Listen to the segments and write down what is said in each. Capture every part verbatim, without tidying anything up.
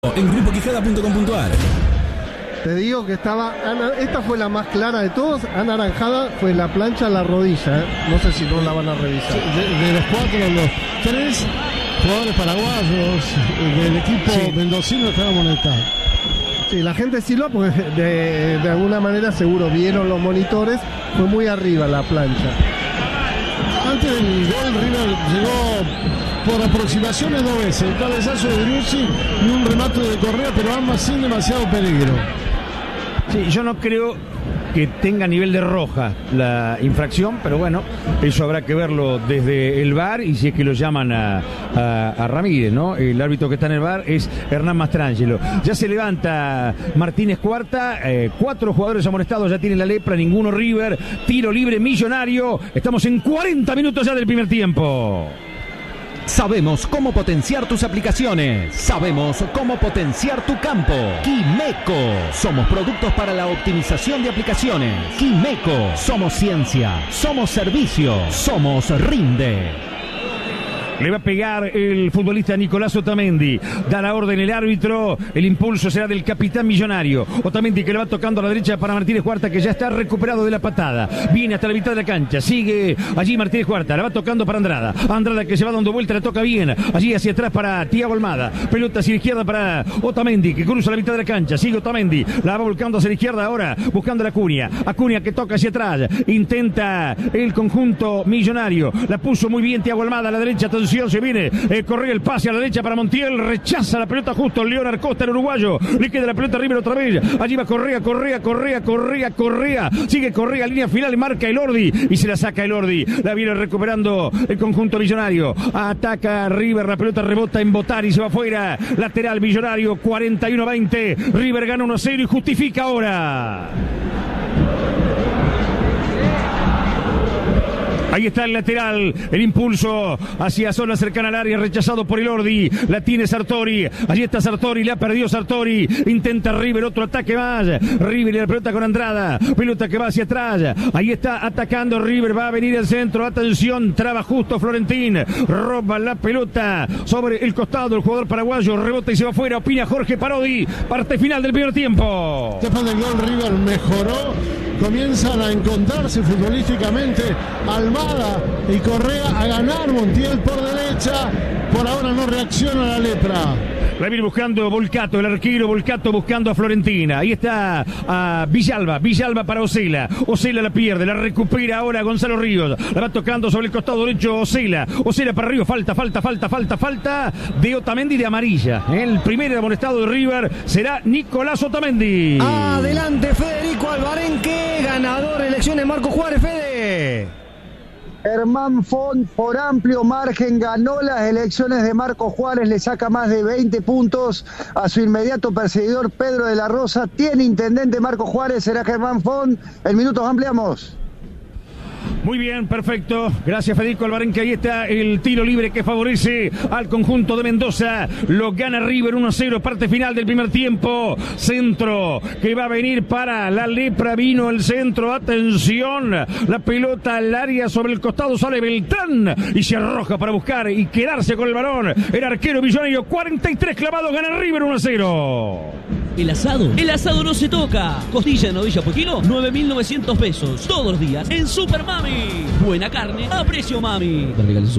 En grupo quijada punto com punto a r. Te digo que estaba, esta fue la más clara de todos, anaranjada fue la plancha a la rodilla, ¿eh? No sé si no la van a revisar. De, de los cuatro, los tres jugadores paraguayos del equipo sí. mendocino estaban amonestados. Sí, la gente silba porque de, de alguna manera seguro vieron los monitores, fue muy arriba la plancha. Antes del gol, River llegó por aproximaciones dos veces, el cabezazo de Driussi y un remate de Correa, pero ambas sin demasiado peligro. Sí, yo no creo que tenga nivel de roja la infracción, pero bueno, eso habrá que verlo desde el V A R y si es que lo llaman a, a, a Ramírez, ¿no? El árbitro que está en el V A R es Hernán Mastrangelo. Ya se levanta Martínez Cuarta, eh, cuatro jugadores amonestados, ya tiene la lepra, ninguno River, tiro libre Millonario, estamos en cuarenta minutos ya del primer tiempo. Sabemos cómo potenciar tus aplicaciones. Sabemos cómo potenciar tu campo. Quimeco. Somos productos para la optimización de aplicaciones. Quimeco. Somos ciencia. Somos servicio. Somos Rinde. Le va a pegar el futbolista Nicolás Otamendi. Da la orden el árbitro. El impulso será del capitán Millonario. Otamendi que le va tocando a la derecha para Martínez Cuarta, que ya está recuperado de la patada. Viene hasta la mitad de la cancha. Sigue allí Martínez Cuarta. La va tocando para Andrada. Andrada que se va dando vuelta. La toca bien. Allí hacia atrás para Thiago Almada. Pelota hacia la izquierda para Otamendi, que cruza la mitad de la cancha. Sigue Otamendi. La va volcando hacia la izquierda ahora. Buscando a Acuña. Acuña que toca hacia atrás. Intenta el conjunto Millonario. La puso muy bien Thiago Almada a la derecha. Se viene, eh, corre el pase a la derecha para Montiel, rechaza la pelota justo Leonard Costa, el uruguayo, le queda la pelota River otra vez, allí va Correa, Correa, Correa, Correa, Correa, sigue Correa, línea final, marca el Ordi y se la saca el Ordi, la viene recuperando el conjunto Millonario, ataca River, la pelota rebota en Botar y se va afuera, lateral Millonario, cuarenta y uno a veinte, River gana uno a cero y justifica ahora. Ahí está el lateral, el impulso hacia zona cercana al área, rechazado por el Ordi, la tiene Sartori, allí está Sartori, la perdió Sartori, intenta River, otro ataque más, River y la pelota con Andrada, pelota que va hacia atrás, ahí está atacando River, va a venir el centro, atención, traba justo Florentín, roba la pelota sobre el costado, el jugador paraguayo, rebota y se va afuera, opina Jorge Parodi, parte final del primer tiempo. Después del gol River mejoró, comienzan a encontrarse futbolísticamente Almada y Correa a ganar, Montiel por derecha, por ahora no reacciona la lepra. La viene buscando Volcato, el arquero Volcato buscando a Florentina. Ahí está a Villalba, Villalba para Osela. Osela la pierde, la recupera ahora Gonzalo Ríos. La va tocando sobre el costado derecho Osela. Osela para Ríos, falta, falta, falta, falta, falta de Otamendi de amarilla. El primer amonestado de River será Nicolás Otamendi. Adelante Federico Albarenque, ganador de elecciones Marco Juárez, Fede. Germán Font por amplio margen ganó las elecciones de Marco Juárez, le saca más de veinte puntos a su inmediato perseguidor Pedro de la Rosa. Tiene intendente Marco Juárez, será Germán Font. En minutos ampliamos. Muy bien, perfecto. Gracias, Federico Albarenque. Ahí está el tiro libre que favorece al conjunto de Mendoza. Lo gana River uno a cero, parte final del primer tiempo. Centro que va a venir para la lepra. Vino el centro. Atención. La pelota al área sobre el costado. Sale Beltrán y se arroja para buscar y quedarse con el balón. El arquero Millonario. cuarenta y tres clavados. Gana River uno a cero. El asado, el asado no se toca. Costilla en novilla por kilo, nueve mil novecientos pesos. Todos los días en Super Mami. Buena carne a precio Mami.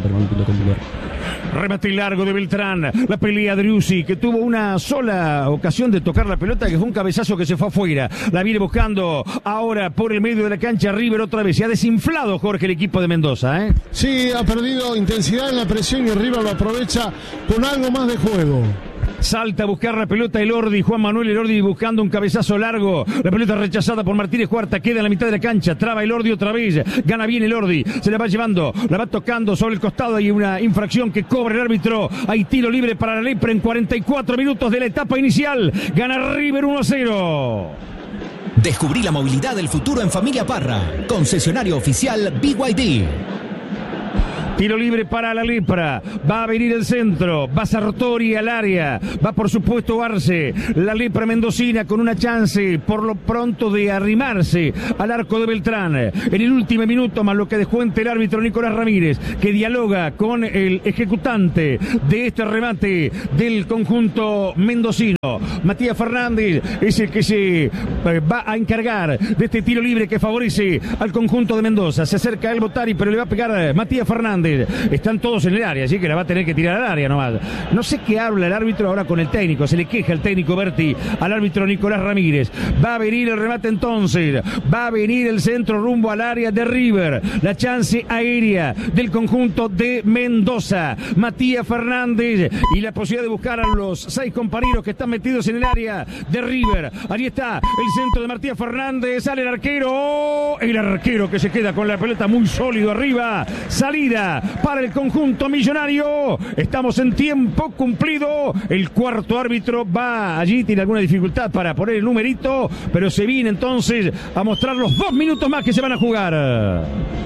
Remate largo de Beltrán. La pelea de Driussi, que tuvo una sola ocasión de tocar la pelota, que fue un cabezazo que se fue afuera. La viene buscando ahora por el medio de la cancha River otra vez. Se ha desinflado, Jorge, el equipo de Mendoza, ¿eh? Sí, ha perdido intensidad en la presión y River lo aprovecha con algo más de juego. Salta a buscar la pelota el Ordi, Juan Manuel el Ordi buscando un cabezazo largo. La pelota rechazada por Martínez Cuarta, queda en la mitad de la cancha. Traba el Ordi otra vez, gana bien el Ordi, se la va llevando, la va tocando sobre el costado. Hay una infracción que cobra el árbitro. Hay tiro libre para la lepra en cuarenta y cuatro minutos de la etapa inicial. Gana River uno a cero. Descubrí la movilidad del futuro en Familia Parra, concesionario oficial B Y D. Tiro libre para la Lepra. Va a venir el centro. Va Sartori al área. Va por supuesto Arce. La Lepra mendocina con una chance por lo pronto de arrimarse al arco de Beltrán. En el último minuto, más lo que descuenta el árbitro Nicolás Ramírez, que dialoga con el ejecutante de este remate del conjunto mendocino. Matías Fernández es el que se eh, va a encargar de este tiro libre que favorece al conjunto de Mendoza. Se acerca el Botari, pero le va a pegar Matías Fernández. Están todos en el área, así que la va a tener que tirar al área nomás. No sé qué habla el árbitro ahora con el técnico. Se le queja el técnico Berti al árbitro Nicolás Ramírez. Va a venir el remate entonces. Va a venir el centro rumbo al área de River. La chance aérea del conjunto de Mendoza. Matías Fernández y la posibilidad de buscar a los seis compañeros que están metidos en el área de River. Ahí está el centro de Matías Fernández. Sale el arquero. El arquero que se queda con la pelota muy sólido arriba. Salida para el conjunto millonario. Estamos en tiempo cumplido. El cuarto árbitro va allí. Tiene alguna dificultad para poner el numerito. Pero se viene entonces a mostrar los dos minutos más que se van a jugar.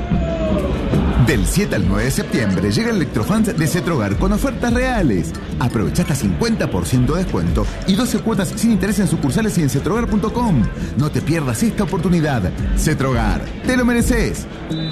Del siete al nueve de septiembre llega el Electrofans de Cetrogar con ofertas reales. Aprovecha hasta cincuenta por ciento de descuento y doce cuotas sin interés en sucursales y en cetrogar punto com. No te pierdas esta oportunidad. Cetrogar, te lo mereces.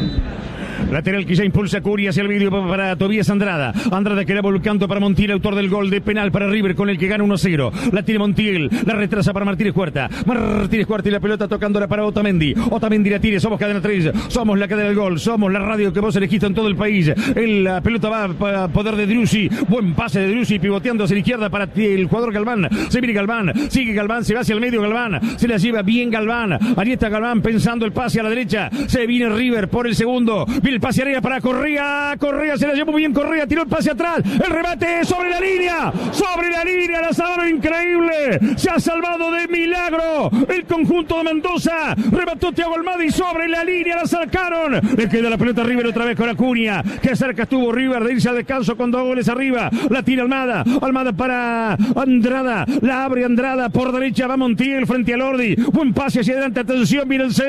Lateral que ya impulsa a Curi hacia el vídeo para Tobías Andrada. Andrada que era volcando para Montiel, autor del gol de penal para River con el que gana uno a cero. La tiene Montiel, la retrasa para Martínez Cuarta. Martínez Cuarta y la pelota tocándola para Otamendi. Otamendi la tiene, somos cadena tres, somos la cadena del gol, somos la radio que vos elegiste en todo el país. El, la pelota va para poder de Driussi. Buen pase de Driussi pivoteando hacia la izquierda para el jugador Galván. Se viene Galván, sigue Galván, se va hacia el medio Galván. Se la lleva bien Galván. Ahí está Galván pensando el pase a la derecha. Se viene River por el segundo. Viene el pase arriba para Correa. Correa se la llevó muy bien. Correa tiró el pase atrás. El remate sobre la línea. Sobre la línea. La salvaron increíble. Se ha salvado de milagro el conjunto de Mendoza. Remató Thiago Almada y sobre la línea la sacaron. Le queda la pelota a River otra vez con Acuña. Que cerca estuvo River de irse al descanso con dos goles arriba. La tira Almada. Almada para Andrada. La abre Andrada. Por derecha va Montiel frente a Lordi. Buen pase hacia adelante. Atención. Viene el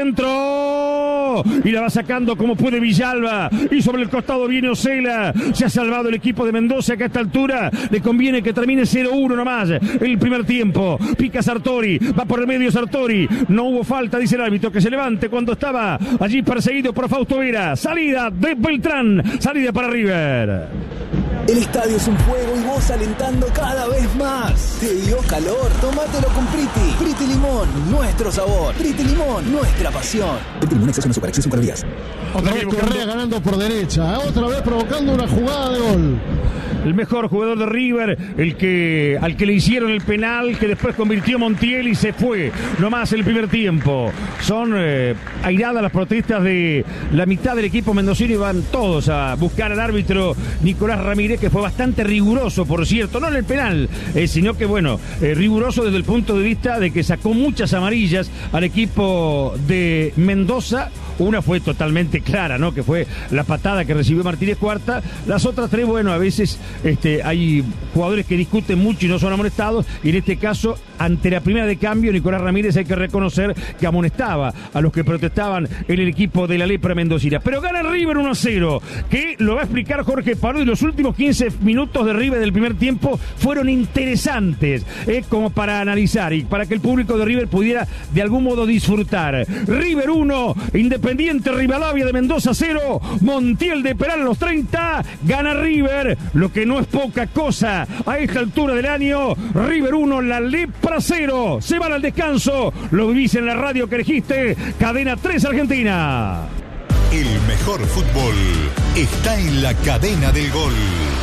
centro. Y la va sacando como puede Villalba. Y sobre el costado viene Osela. Se ha salvado el equipo de Mendoza que a esta altura le conviene que termine cero uno nomás el primer tiempo. Pica Sartori, va por el medio Sartori. No hubo falta, dice el árbitro, que se levante cuando estaba allí perseguido por Fausto Vera. Salida de Beltrán, salida para River. El estadio es un fuego y vos alentando cada vez más. ¿Te dio calor? Tómatelo con Priti. Priti Limón, nuestro sabor. Priti Limón, nuestra pasión. Priti Limón, exceso no supera, exceso calorías. Otra vez Correa ganando por derecha. Otra vez provocando una jugada de gol. El mejor jugador de River, el que al que le hicieron el penal, que después convirtió Montiel y se fue nomás el primer tiempo. Son eh, airadas las protestas de la mitad del equipo mendocino y van todos a buscar al árbitro Nicolás Ramírez, que fue bastante riguroso, por cierto, no en el penal, eh, sino que bueno, eh, riguroso desde el punto de vista de que sacó muchas amarillas al equipo de Mendoza. Una fue totalmente clara, ¿no? Que fue la patada que recibió Martínez Cuarta. Las otras tres, bueno, a veces este, hay jugadores que discuten mucho y no son amonestados. Y en este caso, ante la primera de cambio, Nicolás Ramírez hay que reconocer que amonestaba a los que protestaban en el equipo de la Lepra mendocina. Pero gana River uno a cero, que lo va a explicar Jorge Parodi. Los últimos quince minutos de River del primer tiempo fueron interesantes, eh, como para analizar y para que el público de River pudiera de algún modo disfrutar. River uno, Independiente Rivadavia de Mendoza cero, Montiel de Peral a los treinta, gana River, lo que no es poca cosa a esta altura del año. River uno, la Lepra cero, se van al descanso, lo vivís en la radio que elegiste, Cadena tres Argentina. El mejor fútbol está en la cadena del gol.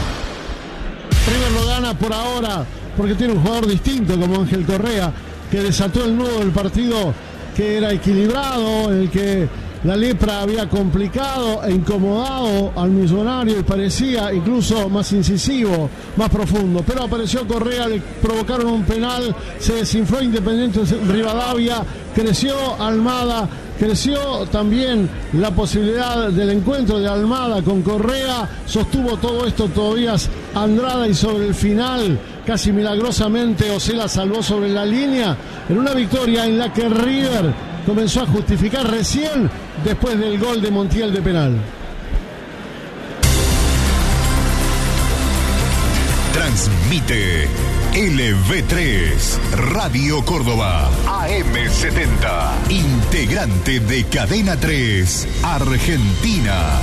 River lo gana por ahora porque tiene un jugador distinto como Ángel Correa, que desató el nudo del partido, que era equilibrado, en el que la Lepra había complicado e incomodado al Millonario y parecía incluso más incisivo, más profundo. Pero apareció Correa, le provocaron un penal, se desinfló Independiente Rivadavia, creció Almada, creció también la posibilidad del encuentro de Almada con Correa, sostuvo todo esto todavía Andrada y sobre el final, casi milagrosamente, Osela salvó sobre la línea en una victoria en la que River comenzó a justificar recién después del gol de Montiel de penal. Transmite L V tres, Radio Córdoba, A M setenta, integrante de Cadena tres, Argentina.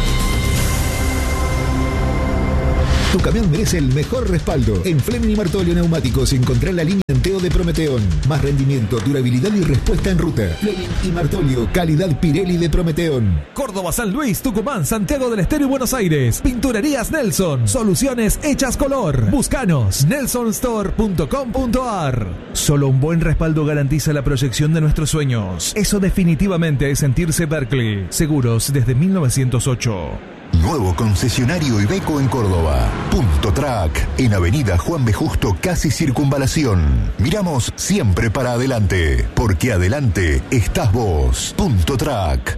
Tu camión merece el mejor respaldo. En Fleming y Martolio Neumáticos encontrá la línea Enteo de Prometeón. Más rendimiento, durabilidad y respuesta en ruta. Fleming y Martolio, calidad Pirelli de Prometeón. Córdoba, San Luis, Tucumán, Santiago del Estero y Buenos Aires. Pinturerías Nelson. Soluciones hechas color. Búscanos. nelson store punto com punto a r. Solo un buen respaldo garantiza la proyección de nuestros sueños. Eso definitivamente es sentirse Berkeley. Seguros desde mil novecientos ocho. Nuevo concesionario Iveco en Córdoba. Punto Track, en Avenida Juan B. Justo, casi Circunvalación. Miramos siempre para adelante, porque adelante estás vos. Punto Track.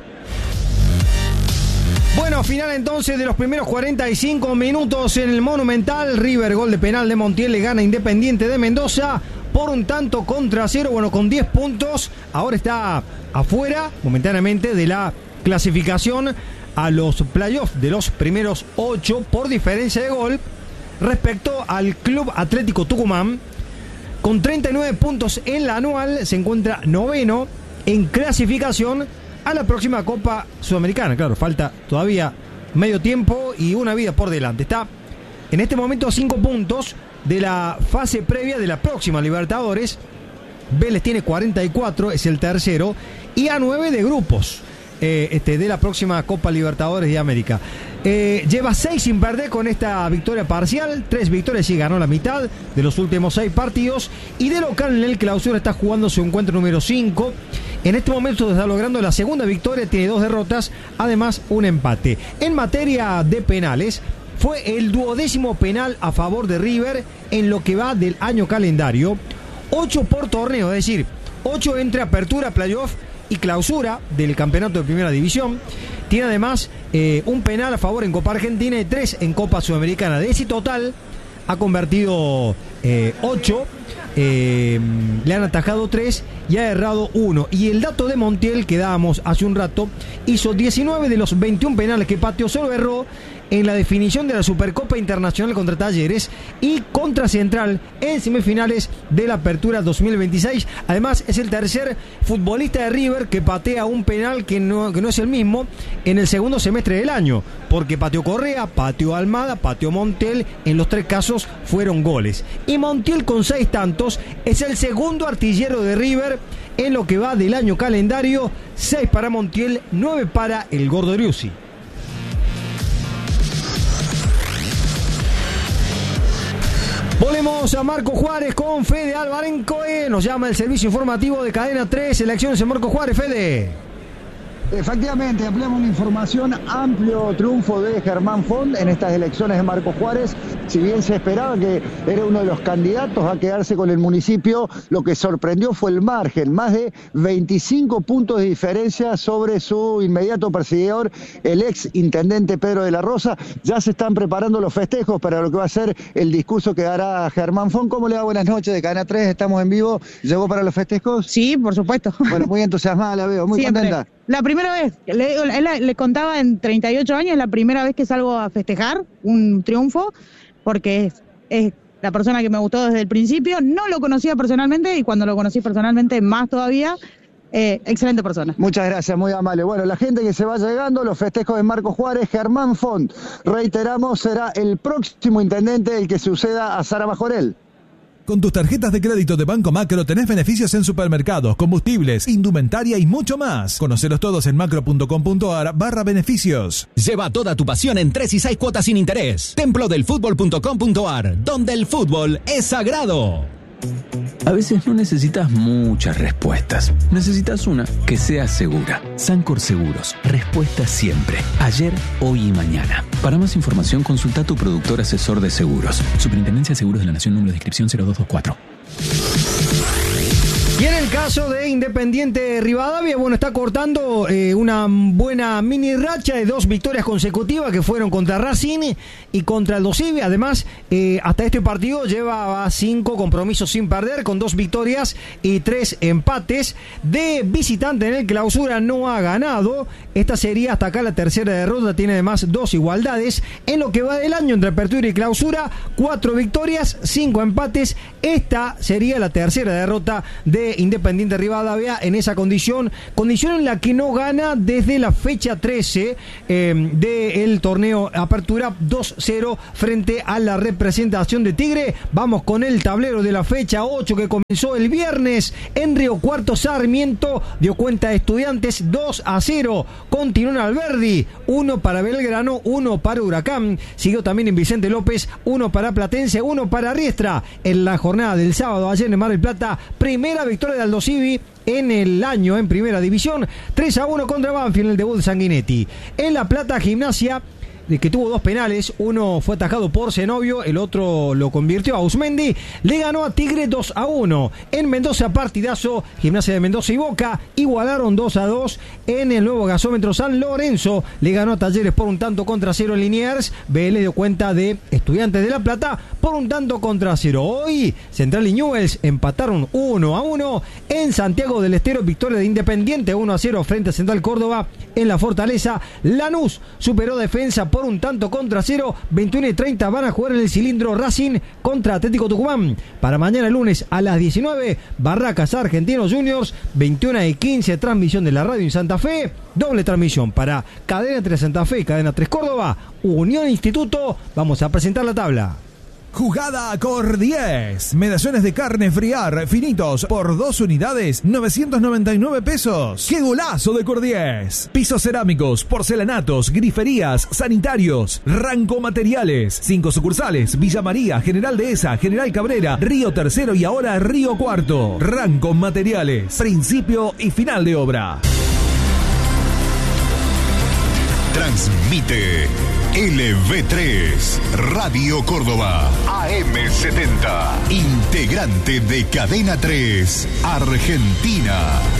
Bueno, final entonces de los primeros cuarenta y cinco minutos en el Monumental. River, gol de penal de Montiel, le gana Independiente de Mendoza por un tanto contra cero, bueno, con diez puntos. Ahora está afuera momentáneamente de la clasificación a los playoffs de los primeros ocho por diferencia de gol respecto al Club Atlético Tucumán. Con treinta y nueve puntos en la anual, se encuentra noveno en clasificación a la próxima Copa Sudamericana. Claro, falta todavía medio tiempo y una vida por delante. Está en este momento a cinco puntos de la fase previa de la próxima Libertadores. Vélez tiene cuarenta y cuatro, es el tercero, y a nueve de grupos. Eh, este, de la próxima Copa Libertadores de América. Eh, lleva seis sin perder con esta victoria parcial, tres victorias y ganó la mitad de los últimos seis partidos, y de local en el Clausura está jugando su encuentro número cinco. En este momento está logrando la segunda victoria, tiene dos derrotas, además un empate. En materia de penales, fue el duodécimo penal a favor de River en lo que va del año calendario, ocho por torneo, es decir, ocho entre apertura, playoff y clausura del campeonato de primera división. Tiene además eh, un penal a favor en Copa Argentina y tres en Copa Sudamericana. De ese total ha convertido eh, ocho, eh, le han atajado tres y ha errado uno. Y el dato de Montiel que dábamos hace un rato, hizo diecinueve de los veintiún penales que pateó, solo erró en la definición de la Supercopa Internacional contra Talleres y contra Central en semifinales de la Apertura dos mil veintiséis. Además, es el tercer futbolista de River que patea un penal que no, que no es el mismo en el segundo semestre del año, porque pateó Correa, pateó Almada, pateó Montiel, en los tres casos fueron goles. Y Montiel, con seis tantos, es el segundo artillero de River en lo que va del año calendario. Seis para Montiel, nueve para el Gordo Driussi. Volvemos a Marco Juárez con Fede Alvarencoe. Nos llama el servicio informativo de Cadena tres. Elecciones en Marco Juárez, Fede. Efectivamente, ampliamos la información. Amplio triunfo de Germán Font en estas elecciones de Marco Juárez. Si bien se esperaba que era uno de los candidatos a quedarse con el municipio, lo que sorprendió fue el margen. Más de veinticinco puntos de diferencia sobre su inmediato perseguidor, el ex intendente Pedro de la Rosa. Ya se están preparando los festejos para lo que va a ser el discurso que dará Germán Font. ¿Cómo le va? Buenas noches, de Cadena tres, estamos en vivo. ¿Llegó para los festejos? Sí, por supuesto. Bueno, muy entusiasmada la veo, muy Siempre. contenta. La primera vez, le, le, le contaba en treinta y ocho años, es la primera vez que salgo a festejar un triunfo, porque es, es la persona que me gustó desde el principio. No lo conocía personalmente y cuando lo conocí personalmente más todavía. Eh, excelente persona. Muchas gracias, muy amable. Bueno, la gente que se va llegando, los festejos de Marco Juárez, Germán Font, reiteramos, será el próximo intendente el que suceda a Sara Majorel. Con tus tarjetas de crédito de Banco Macro tenés beneficios en supermercados, combustibles, indumentaria y mucho más. Conocelos todos en macro punto com punto a r barra beneficios. Lleva toda tu pasión en tres y seis cuotas sin interés. Templo del fútbol punto com punto a r, donde el fútbol es sagrado. A veces no necesitas muchas respuestas. Necesitas una que sea segura. Sancor Seguros. Respuesta siempre. Ayer, hoy y mañana. Para más información, consulta a tu productor asesor de seguros. Superintendencia de Seguros de la Nación, número de inscripción cero dos dos cuatro. Y Y en el caso de Independiente Rivadavia, bueno, está cortando eh, una buena mini racha de dos victorias consecutivas que fueron contra Racing y contra el Dosivi. Además, eh, hasta este partido lleva cinco compromisos sin perder, con dos victorias y tres empates. De visitante en el Clausura no ha ganado. Esta sería hasta acá la tercera derrota. Tiene además dos igualdades en lo que va del año entre Apertura y Clausura. Cuatro victorias, cinco empates. Esta sería la tercera derrota de Independiente Rivadavia en esa condición, condición en la que no gana desde la fecha trece eh, del torneo Apertura, dos cero frente a la representación de Tigre. Vamos con el tablero de la fecha ocho que comenzó el viernes en Río Cuarto. Sarmiento dio cuenta de Estudiantes dos a cero, continuó en Alberdi, uno para Belgrano, uno para Huracán, siguió también en Vicente López, uno para Platense, uno para Riestra. En la jornada del sábado ayer en Mar del Plata, primera victoria de Aldo Civi en el año en primera división, tres a uno contra Banfield en el debut de Sanguinetti. En La Plata, Gimnasia, que tuvo dos penales, uno fue atajado por Zenobio, el otro lo convirtió a Ausmendi, le ganó a Tigre dos a uno. En Mendoza, partidazo, Gimnasia de Mendoza y Boca igualaron dos a dos. En el nuevo gasómetro, San Lorenzo le ganó a Talleres por un tanto contra cero en Liniers. Vélez dio cuenta de Estudiantes de La Plata por un tanto contra cero. Hoy Central y Newell's empataron uno a uno. En Santiago del Estero, victoria de Independiente uno a cero frente a Central Córdoba. En la Fortaleza, Lanús superó Defensa por un tanto contra cero. Veintiuno y treinta van a jugar en el cilindro Racing contra Atlético Tucumán. Para mañana lunes a las diecinueve, Barracas Argentinos Juniors. Veintiuno y quince, transmisión de la radio en Santa Fe. Doble transmisión para Cadena tres Santa Fe y Cadena tres Córdoba. Unión Instituto. Vamos a presentar la tabla. Jugada Cor diez. Medallones de carne friar finitos por dos unidades, novecientos noventa y nueve pesos. ¡Qué golazo de Cor diez! Pisos cerámicos, porcelanatos, griferías, sanitarios, Ranco Materiales. Cinco sucursales: Villa María, General Dehesa, General Cabrera, Río Tercero y ahora Río Cuarto. Ranco Materiales. Principio y final de obra. Transmite L V tres, Radio Córdoba, A M setenta, integrante de Cadena tres, Argentina.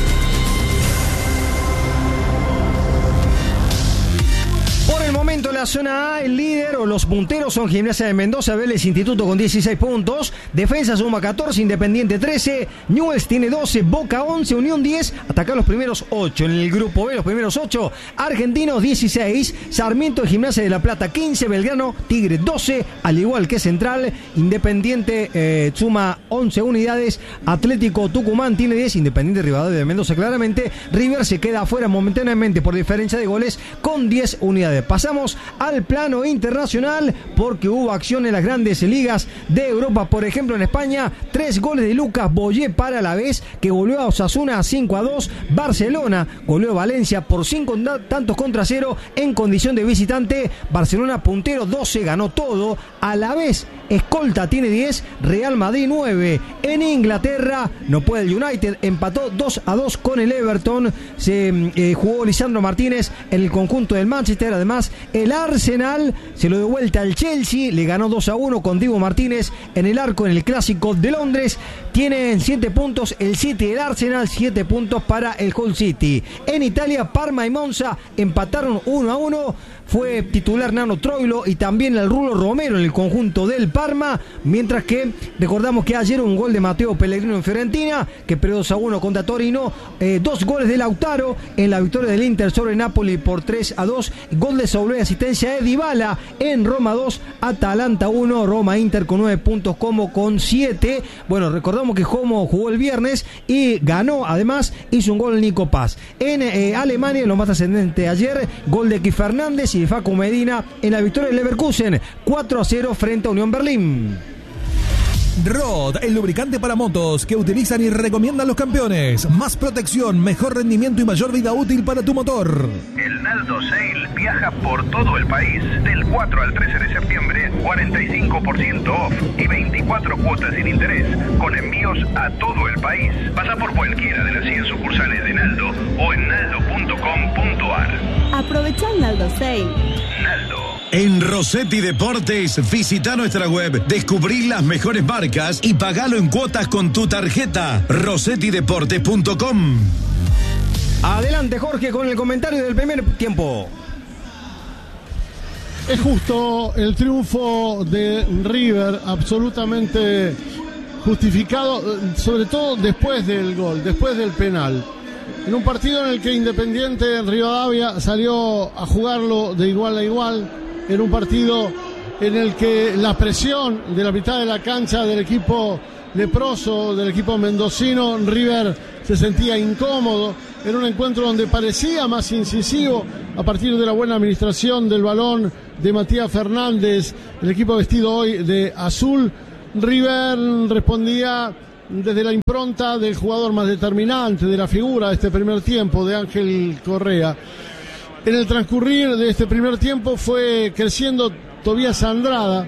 Por el momento la zona A, el líder o los punteros son Gimnasia de Mendoza, Vélez Instituto con dieciséis puntos, Defensa suma catorce, Independiente trece, Newell's tiene doce, Boca once, Unión diez, hasta acá los primeros ocho. En el grupo B los primeros ocho, Argentinos dieciséis, Sarmiento y Gimnasia de La Plata quince, Belgrano, Tigre doce, al igual que Central. Independiente eh, suma once unidades, Atlético Tucumán tiene diez, Independiente Rivadavia de Mendoza claramente, River se queda afuera momentáneamente por diferencia de goles con diez unidades. Pasamos al plano internacional porque hubo acción en las grandes ligas de Europa. Por ejemplo, en España, tres goles de Lucas Boyé para Alavés, que goleó a Osasuna cinco a dos. Barcelona goleó a Valencia por cinco tantos contra cero en condición de visitante. Barcelona puntero doce, ganó todo. Alavés escolta tiene diez, Real Madrid nueve. En Inglaterra no puede el United, empató dos a dos con el Everton. Se eh, jugó Lisandro Martínez en el conjunto del Manchester. Además, el Arsenal se lo dio vuelta al Chelsea, le ganó dos a uno con Dibu Martínez en el arco en el Clásico de Londres. Tienen siete puntos el City del Arsenal, siete puntos para el Hull City. En Italia, Parma y Monza empataron uno a uno. Fue titular Nano Troilo y también el Rulo Romero en el conjunto del Parma, mientras que recordamos que ayer un gol de Matteo Pellegrino en Fiorentina, que perdió dos a uno contra Torino, eh, dos goles de Lautaro en la victoria del Inter sobre Napoli por tres a dos, gol de Soule y asistencia de Dybala en Roma dos, Atalanta uno, Roma Inter con nueve puntos, Como con siete. Bueno, recordamos que Como jugó el viernes y ganó, además hizo un gol Nico Paz. En eh, Alemania, lo más trascendente ayer, gol de Ki Fernández y de Facu Medina en la victoria del Leverkusen cuatro a cero frente a Unión Berlín. Rod, el lubricante para motos que utilizan y recomiendan los campeones. Más protección, mejor rendimiento y mayor vida útil para tu motor. El Naldo Sale viaja por todo el país. Del cuatro al trece de septiembre, cuarenta y cinco por ciento off y veinticuatro cuotas sin interés, con envíos a todo el país. Pasa por cualquiera de las cien sucursales de Naldo o en naldo punto com punto ar. Aprovecha el Naldo Sale. Naldo, En Rossetti Deportes, visita nuestra web, descubrí las mejores marcas y pagalo en cuotas con tu tarjeta. rossetti deportes punto com. Adelante, Jorge, con el comentario del primer tiempo. Es justo el triunfo de River, absolutamente justificado, sobre todo después del gol, después del penal. En un partido en el que Independiente Rivadavia salió a jugarlo de igual a igual, en un partido en el que la presión de la mitad de la cancha del equipo leproso, del equipo mendocino, River se sentía incómodo, en un encuentro donde parecía más incisivo a partir de la buena administración del balón de Matías Fernández, el equipo vestido hoy de azul. River respondía desde la impronta del jugador más determinante, de la figura de este primer tiempo, de Ángel Correa. En el transcurrir de este primer tiempo fue creciendo Tobías Andrada,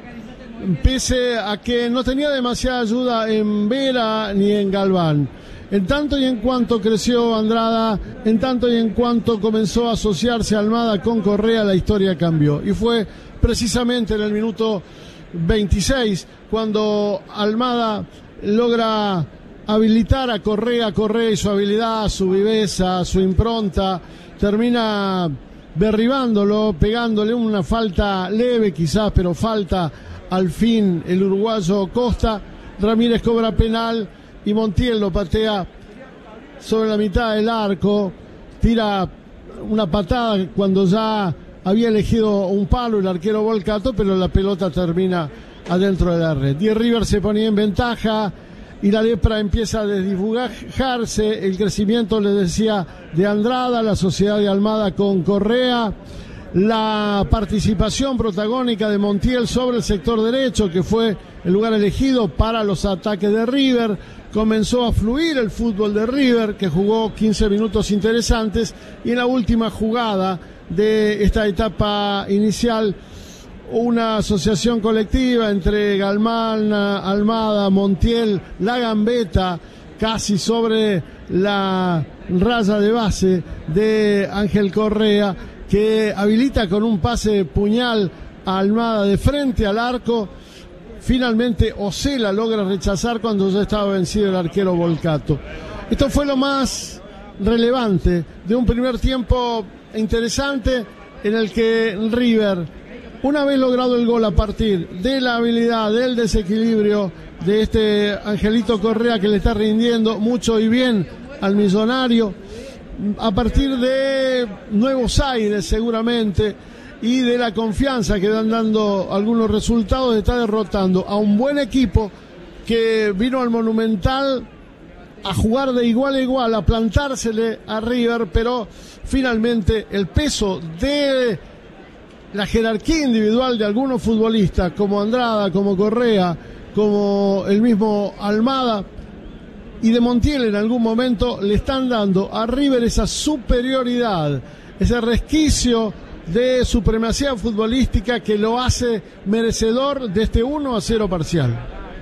pese a que no tenía demasiada ayuda en Vera ni en Galván. En tanto y en cuanto creció Andrada, en tanto y en cuanto comenzó a asociarse Almada con Correa, la historia cambió. Y fue precisamente en el minuto veintiséis cuando Almada logra habilitar a Correa, Correa y su habilidad, su viveza, su impronta, termina derribándolo, pegándole una falta leve quizás, pero falta al fin el uruguayo Costa. Ramírez cobra penal y Montiel lo patea sobre la mitad del arco, tira una patada cuando ya había elegido un palo el arquero Volcato, pero la pelota termina adentro de la red. Y River se ponía en ventaja y la lepra empieza a desdibujarse. El crecimiento, les decía, de Andrada, la sociedad de Almada con Correa, la participación protagónica de Montiel sobre el sector derecho, que fue el lugar elegido para los ataques de River. Comenzó a fluir el fútbol de River, que jugó quince minutos interesantes, y en la última jugada de esta etapa inicial, una asociación colectiva entre Galván, Almada, Montiel, la gambeta casi sobre la raya de base de Ángel Correa, que habilita con un pase puñal a Almada de frente al arco. Finalmente Osela logra rechazar cuando ya estaba vencido el arquero Volcato. Esto fue lo más relevante de un primer tiempo interesante en el que River, una vez logrado el gol a partir de la habilidad, del desequilibrio de este Angelito Correa, que le está rindiendo mucho y bien al Millonario, a partir de nuevos aires seguramente y de la confianza que van dando algunos resultados, está derrotando a un buen equipo que vino al Monumental a jugar de igual a igual, a plantársele a River, pero finalmente el peso de la jerarquía individual de algunos futbolistas como Andrada, como Correa, como el mismo Almada y de Montiel en algún momento, le están dando a River esa superioridad, ese resquicio de supremacía futbolística que lo hace merecedor de este uno a cero parcial.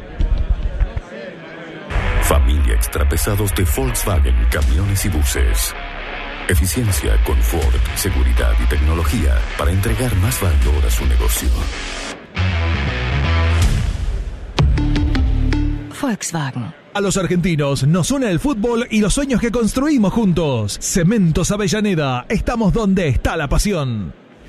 Familia Extrapesados de Volkswagen Camiones y Buses. Eficiencia, confort, seguridad y tecnología para entregar más valor a su negocio. Volkswagen. A los argentinos nos une el fútbol y los sueños que construimos juntos. Cementos Avellaneda, estamos donde está la pasión.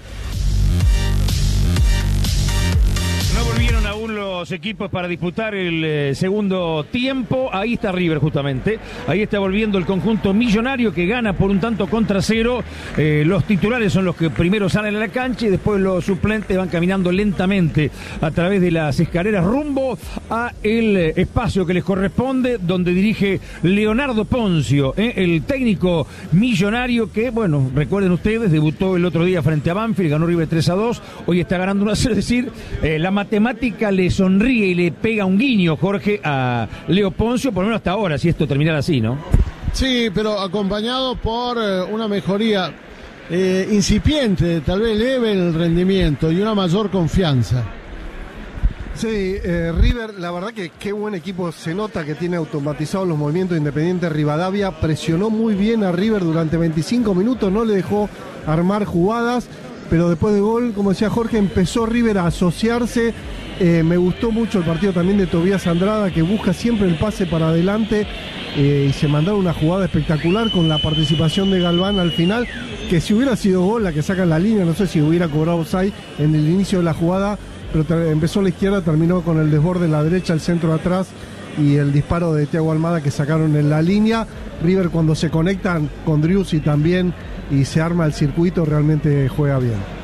No volvieron aún los equipos para disputar el eh, segundo tiempo. Ahí está River justamente. Ahí está volviendo el conjunto millonario que gana por un tanto contra cero. Eh, los titulares son los que primero salen a la cancha y después los suplentes van caminando lentamente a través de las escaleras rumbo a el espacio que les corresponde, donde dirige Leonardo Poncio, eh, el técnico millonario que, bueno, recuerden ustedes, debutó el otro día frente a Banfield, ganó River tres a dos, hoy está ganando uno a cero, es decir, eh, la matemática le sonríe y le pega un guiño, Jorge, a Leo Poncio, por lo menos hasta ahora, si esto terminara así, ¿no? Sí, pero acompañado por eh, una mejoría eh, incipiente, tal vez leve en el rendimiento y una mayor confianza. Sí, eh, River, la verdad que qué buen equipo, se nota que tiene automatizados los movimientos. Independiente Rivadavia presionó muy bien a River durante veinticinco minutos, no le dejó armar jugadas pero después del gol, como decía Jorge, empezó River a asociarse. Eh, me gustó mucho el partido también de Tobías Andrada, que busca siempre el pase para adelante, eh, y se mandaron una jugada espectacular con la participación de Galván al final, que si hubiera sido gol la que saca en la línea, no sé si hubiera cobrado offside en el inicio de la jugada, pero te, empezó a la izquierda, terminó con el desborde en la derecha, el centro atrás y el disparo de Thiago Almada que sacaron en la línea. River, cuando se conectan con Driussi también y se arma el circuito, realmente juega bien.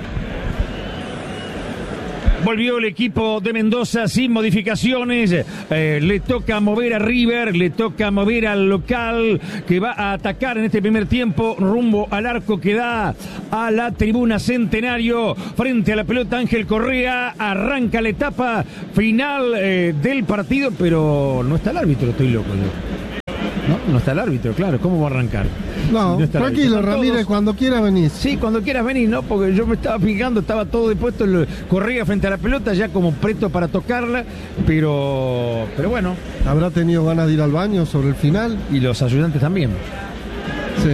Volvió el equipo de Mendoza sin modificaciones, eh, le toca mover a River, le toca mover al local que va a atacar en este primer tiempo rumbo al arco que da a la tribuna Centenario. Frente a la pelota Ángel Correa, arranca la etapa final eh, del partido, pero no está el árbitro, estoy loco yo. No, no está el árbitro, claro, ¿cómo va a arrancar? No, no tranquilo, Ramírez, todos... cuando quieras venís. Sí, cuando quieras venís, ¿no? Porque yo me estaba fijando, estaba todo dispuesto, el Correa frente a la pelota, ya como presto para tocarla, pero pero bueno. ¿Habrá tenido ganas de ir al baño sobre el final? Y los ayudantes también. Sí.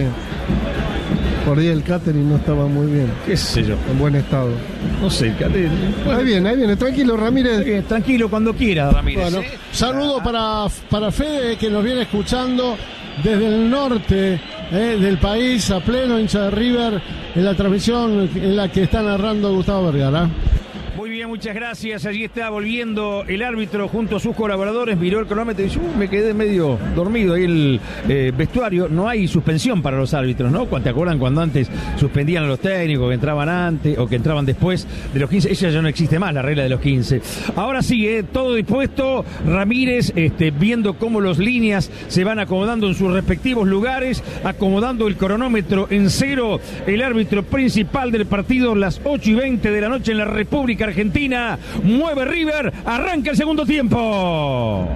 Por ahí el catering no estaba muy bien. ¿Qué sé yo? En buen estado. No sé, el catering. Bueno, ahí viene, ahí viene. Tranquilo, Ramírez. Bien, tranquilo, cuando quiera, Ramírez. Bueno, ¿eh? Saludo para, para Fede, que nos viene escuchando desde el norte eh, del país, a pleno, hincha de River, en la transmisión en la que está narrando Gustavo Vergara. Muy bien, muchas gracias. Allí está volviendo el árbitro junto a sus colaboradores. Miró el cronómetro y dice, uh, me quedé medio dormido ahí el eh, vestuario. No hay suspensión para los árbitros, ¿no? ¿Te acuerdan cuando antes suspendían a los técnicos que entraban antes o que entraban después de los quince? Esa ya no existe más, la regla de los quince. Ahora sí, eh, todo dispuesto. Ramírez este, viendo cómo las líneas se van acomodando en sus respectivos lugares, acomodando el cronómetro en cero. El árbitro principal del partido, las ocho y veinte de la noche en la República Argentina, mueve River, arranca el segundo tiempo.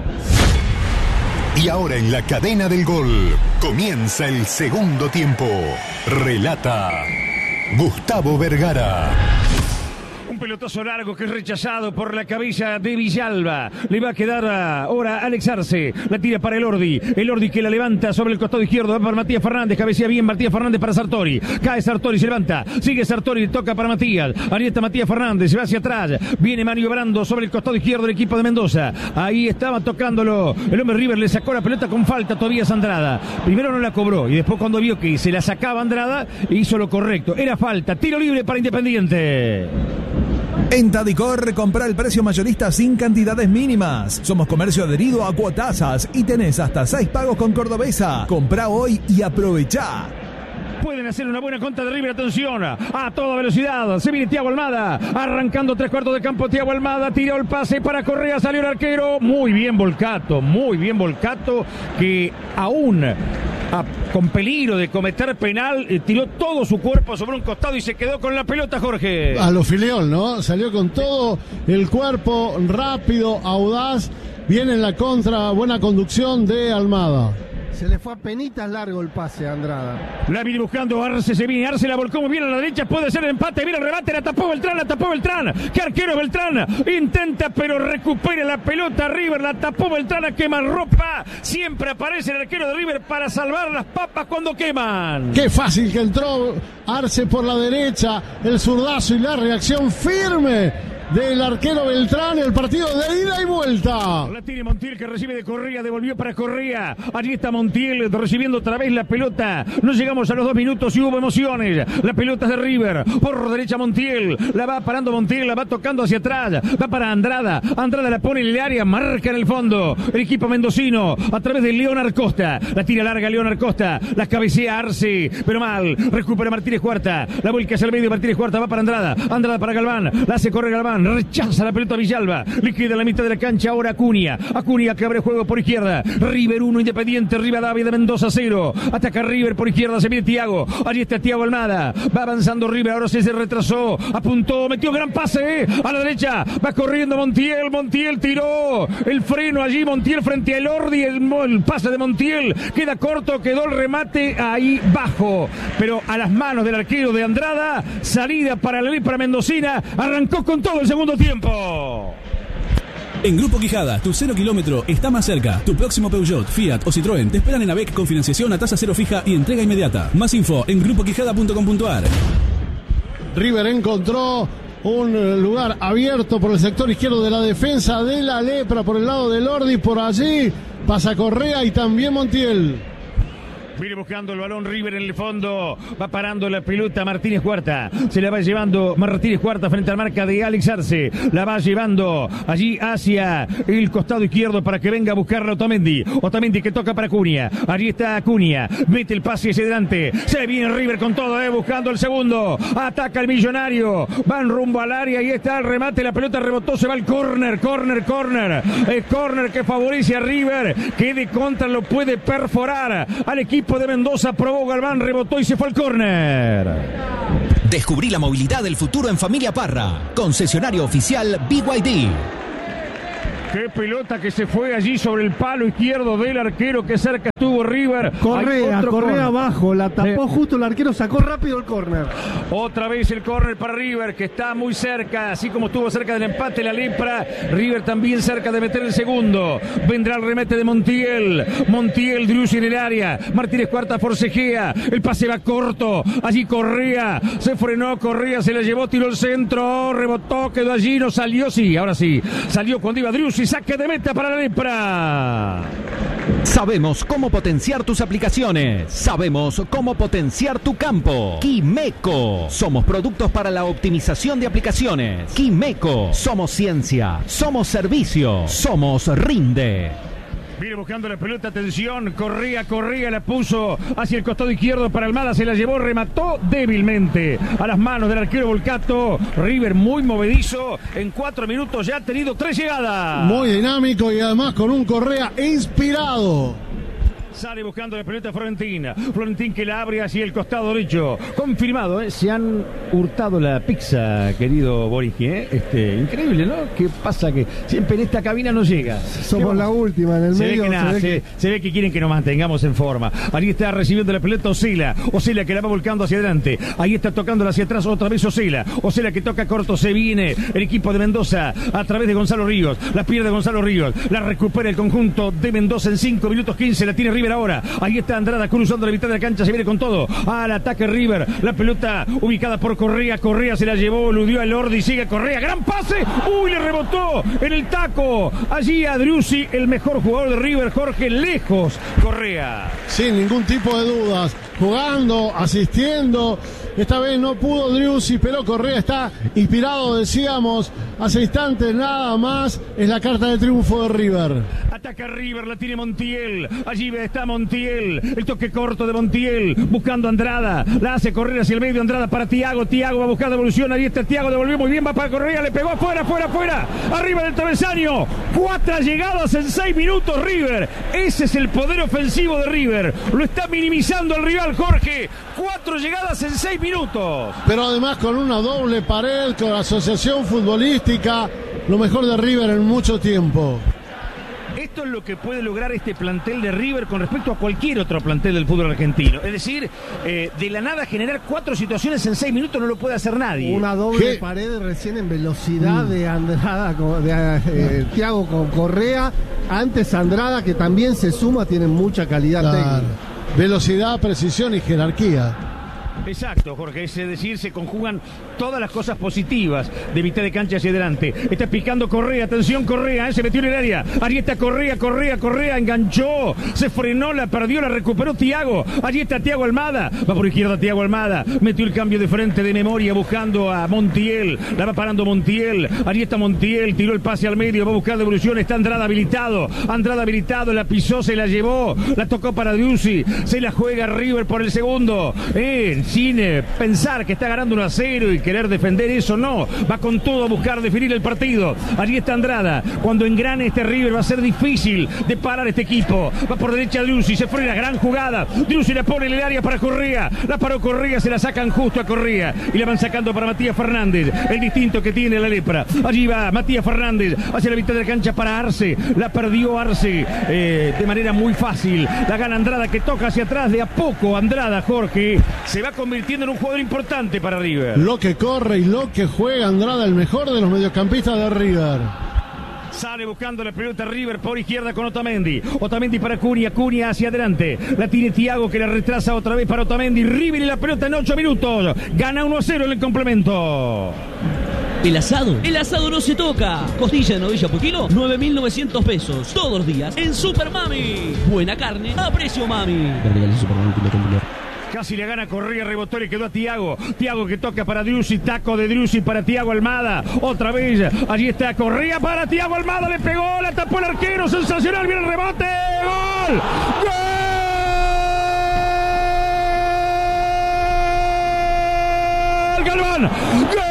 Y ahora en la cadena del gol comienza el segundo tiempo. Relata Gustavo Vergara. Un pelotazo largo que es rechazado por la cabeza de Villalba. Le va a quedar ahora Alex Arce. La tira para el Ordi. El Ordi que la levanta sobre el costado izquierdo. Va para Matías Fernández. Cabecea bien Matías Fernández para Sartori. Cae Sartori, se levanta. Sigue Sartori, toca para Matías. Ahí está Matías Fernández. Se va hacia atrás. Viene maniobrando sobre el costado izquierdo del equipo de Mendoza. Ahí estaba tocándolo. El hombre River le sacó la pelota con falta todavía a Andrada. Primero no la cobró. Y después cuando vio que se la sacaba Andrada, hizo lo correcto. Era falta. Tiro libre para Independiente. En Tadicor, compra el precio mayorista sin cantidades mínimas. Somos comercio adherido a Cuotasas y tenés hasta seis pagos con Cordobesa. Comprá hoy y aprovechá. Pueden hacer una buena contra de River, atención, a toda velocidad, se viene Thiago Almada, arrancando tres cuartos de campo, Thiago Almada, tiró el pase para Correa, salió el arquero, muy bien Volcato, muy bien Volcato, que aún a, con peligro de cometer penal, eh, tiró todo su cuerpo sobre un costado y se quedó con la pelota, Jorge. A lo Filiol, ¿no? Salió con todo el cuerpo, rápido, audaz, viene en la contra, buena conducción de Almada. Se le fue a penitas largo el pase a Andrada. La viene buscando Arce, se viene Arce, la volcó muy bien a la derecha, puede ser el empate, viene el rebate, la tapó Beltrán, la tapó Beltrán. ¡Qué arquero Beltrán! Intenta, pero recupera la pelota River, la tapó Beltrán a quemarropa. Siempre aparece el arquero de River para salvar las papas cuando queman. ¡Qué fácil que entró Arce por la derecha! El zurdazo y la reacción firme del arquero Beltrán, el partido de ida y vuelta. La tiene Montiel que recibe de Correa, devolvió para Correa. Allí está Montiel recibiendo otra vez la pelota. No llegamos a los dos minutos y hubo emociones. La pelota es de River. Por derecha Montiel. La va parando Montiel, la va tocando hacia atrás. Va para Andrada. Andrada la pone en el área, marca en el fondo. El equipo mendocino a través de Leonard Costa. La tira larga Leonard Costa. La cabecea Arce, pero mal. Recupera Martínez Cuarta. La vuelca hacia el medio. Martínez Cuarta va para Andrada. Andrada para Galván. La hace correr Galván. Rechaza la pelota Villalba. Le queda en la mitad de la cancha ahora Acuña. Acuña que abre juego por izquierda. River uno, Independiente, Rivadavia de Mendoza cero. Ataca River por izquierda. Se viene Thiago. Allí está Thiago Almada. Va avanzando River. Ahora se, se retrasó. Apuntó. Metió gran pase. Eh. A la derecha. Va corriendo Montiel. Montiel tiró. El freno allí. Montiel frente al Ordi. El, el pase de Montiel. Queda corto. Quedó el remate ahí bajo. Pero a las manos del arquero de Andrada. Salida para la para Mendocina. Arrancó con todo el segundo tiempo. En Grupo Quijada, tu cero kilómetro está más cerca. Tu próximo Peugeot, Fiat o Citroën te esperan en AVEC con financiación a tasa cero fija y entrega inmediata. Más info en grupo quijada punto com punto a r. River encontró un lugar abierto por el sector izquierdo de la defensa de la Lepra, por el lado de Lordi, por allí pasa Correa y también Montiel. Viene buscando el balón River en el fondo. Va parando la pelota Martínez Cuarta. Se la va llevando Martínez Cuarta frente a la marca de Alex Arce. La va llevando allí hacia el costado izquierdo para que venga a buscarla Otamendi. Otamendi que toca para Cunha. Allí está Cunha. Mete el pase hacia adelante. Se viene River con todo, eh, buscando el segundo. Ataca el Millonario. Van rumbo al área y está el remate. La pelota rebotó. Se va el córner. Córner, córner. El córner que favorece a River. Que de contra lo puede perforar al equipo de Mendoza. Probó Galván, rebotó y se fue al córner. Descubrí la movilidad del futuro en Familia Parra. Concesionario oficial B Y D. Qué pelota que se fue allí sobre el palo izquierdo del arquero, que cerca estuvo River. Correa, Correa abajo, la tapó eh. justo el arquero, sacó rápido el córner. Otra vez el córner para River, que está muy cerca, así como estuvo cerca del empate la Lepra. River también cerca de meter el segundo. Vendrá el remate de Montiel. Montiel, Driussi en el área. Martínez Cuarta forcejea. El pase va corto. Allí Correa. Se frenó, Correa se la llevó, tiró el centro, rebotó, quedó allí, no salió. Sí, ahora sí. Salió cuando iba Driussi. Saque de meta para la Lepra. Sabemos cómo potenciar tus aplicaciones. Sabemos cómo potenciar tu campo. Quimeco. Somos productos para la optimización de aplicaciones. Quimeco. Somos ciencia. Somos servicio. Somos Rinde. Viene buscando la pelota, atención, Correa, Correa la puso hacia el costado izquierdo para Almada, se la llevó, remató débilmente a las manos del arquero Volcato. River muy movedizo, en cuatro minutos ya ha tenido tres llegadas. Muy dinámico y además con un Correa inspirado. Sale buscando la pelota Florentina. Florentín que la abre hacia el costado derecho. Confirmado, ¿eh? Se han hurtado la pizza, querido Borigi, ¿eh? Este, increíble, ¿no? ¿Qué pasa? Que siempre en esta cabina no llega. Somos la última en el se medio. Ve que nada, se, ve se, que... se ve que quieren que nos mantengamos en forma. Ahí está recibiendo la pelota Osela. Osela que la va volcando hacia adelante. Ahí está tocándola hacia atrás otra vez Osela. Osela que toca corto. Se viene el equipo de Mendoza a través de Gonzalo Ríos. La pierde Gonzalo Ríos. La recupera el conjunto de Mendoza en cinco minutos quince. La tiene River ahora. Ahí está Andrada cruzando la mitad de la cancha, se viene con todo al ataque River, la pelota ubicada por Correa, Correa se la llevó, eludió a Lordi, sigue Correa, gran pase, uy, le rebotó en el taco, allí a Driussi, el mejor jugador de River, Jorge, lejos Correa. Sin ningún tipo de dudas, jugando, asistiendo, esta vez no pudo Driussi, pero Correa está inspirado, decíamos, hace instantes nada más, es la carta de triunfo de River. Ataca River, la tiene Montiel, allí está Montiel, el toque corto de Montiel, buscando a Andrada, la hace correr hacia el medio, Andrada para Thiago, Thiago va a buscar devolución, ahí está Thiago, devolvió muy bien, va para Correa, le pegó afuera, afuera, afuera, arriba del travesaño, cuatro llegadas en seis minutos River, ese es el poder ofensivo de River, lo está minimizando el rival Jorge, cuatro llegadas en seis minutos. Pero además con una doble pared, con la asociación futbolística, lo mejor de River en mucho tiempo. Esto es lo que puede lograr este plantel de River con respecto a cualquier otro plantel del fútbol argentino. Es decir, eh, de la nada generar cuatro situaciones en seis minutos no lo puede hacer nadie. Una doble ¿Qué? pared recién en velocidad mm. de Andrada, de eh, Thiago con Correa. Antes Andrada, que también se suma, tiene mucha calidad claro. técnica. Velocidad, precisión y jerarquía. Exacto, Jorge, es decir, se conjugan todas las cosas positivas de mitad de cancha hacia adelante. Está picando Correa, atención Correa, ¿eh? Se metió en el área. Allí está Correa, Correa, Correa, enganchó, se frenó, la perdió, la recuperó Thiago. Allí está Thiago Almada, va por izquierda Thiago Almada, metió el cambio de frente de memoria buscando a Montiel, la va parando Montiel. Allí está Montiel, tiró el pase al medio, va a buscar devolución, está Andrada habilitado, Andrada habilitado, la pisó, se la llevó, la tocó para Driussi, se la juega River por el segundo. Eh, sin eh, pensar que está ganando uno a cero y querer defender eso, no, va con todo a buscar definir el partido. Allí está Andrada, cuando engrane este River va a ser difícil de parar este equipo, va por derecha Driussi, se frena, gran jugada, Driussi la pone en el área para Correa, la paró Correa, se la sacan justo a Correa y la van sacando para Matías Fernández, el distinto que tiene la Lepra. Allí va Matías Fernández hacia la mitad de la cancha para Arce, la perdió Arce eh, de manera muy fácil, la gana Andrada que toca hacia atrás de a poco. Andrada, Jorge, se va convirtiendo en un jugador importante para River. Lo que corre y lo que juega Andrada, el mejor de los mediocampistas de River. Sale buscando la pelota River por izquierda con Otamendi. Otamendi para Cunha, Cunha hacia adelante. La tiene Thiago que la retrasa otra vez para Otamendi. River y la pelota en ocho minutos. Gana uno a cero en el complemento. El asado, el asado no se toca. Costilla de novilla por kilo, nueve mil novecientos pesos. Todos los días en Super Mami. Buena carne a precio Mami. Casi le gana Correa, rebotó y quedó a Thiago. Thiago que toca para Driussi, taco de Driussi para Thiago Almada. Otra vez, allí está Correa para Thiago Almada, le pegó, la tapó el arquero, sensacional, viene el rebote. ¡Gol! ¡Gol! ¡Galván! ¡Gol!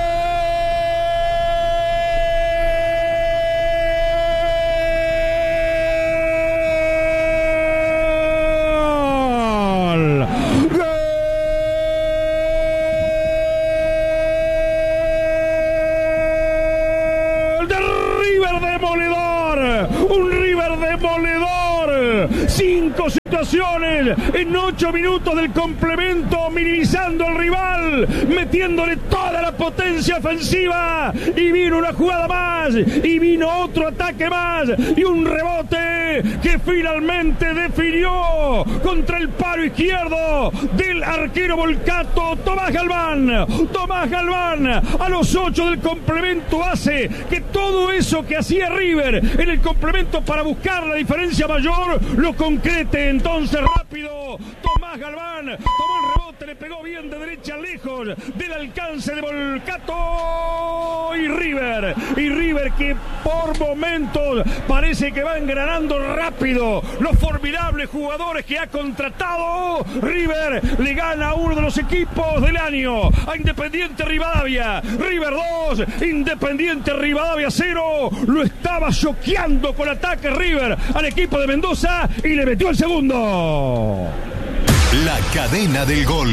Cinco situaciones en ocho minutos del complemento, minimizando al rival, metiéndole toda la potencia ofensiva, y vino una jugada más, y vino otro ataque más, y un rebote que finalmente definió contra el palo izquierdo del arquero Volcato, Tomás Galván. Tomás Galván a los ocho del complemento hace que todo eso que hacía River en el complemento para buscar la diferencia mayor lo concrete. Entonces rápido Tomás Galván tomó el rebote, le pegó bien de derecha lejos del alcance de Volcato, y River y River que por momentos parece que va engranando rápido los formidables jugadores que ha contratado. River le gana a uno de los equipos del año, a Independiente Rivadavia. River dos, Independiente Rivadavia cero. Lo estaba choqueando con ataque River al equipo de Mendoza y le metió el segundo. La cadena del gol.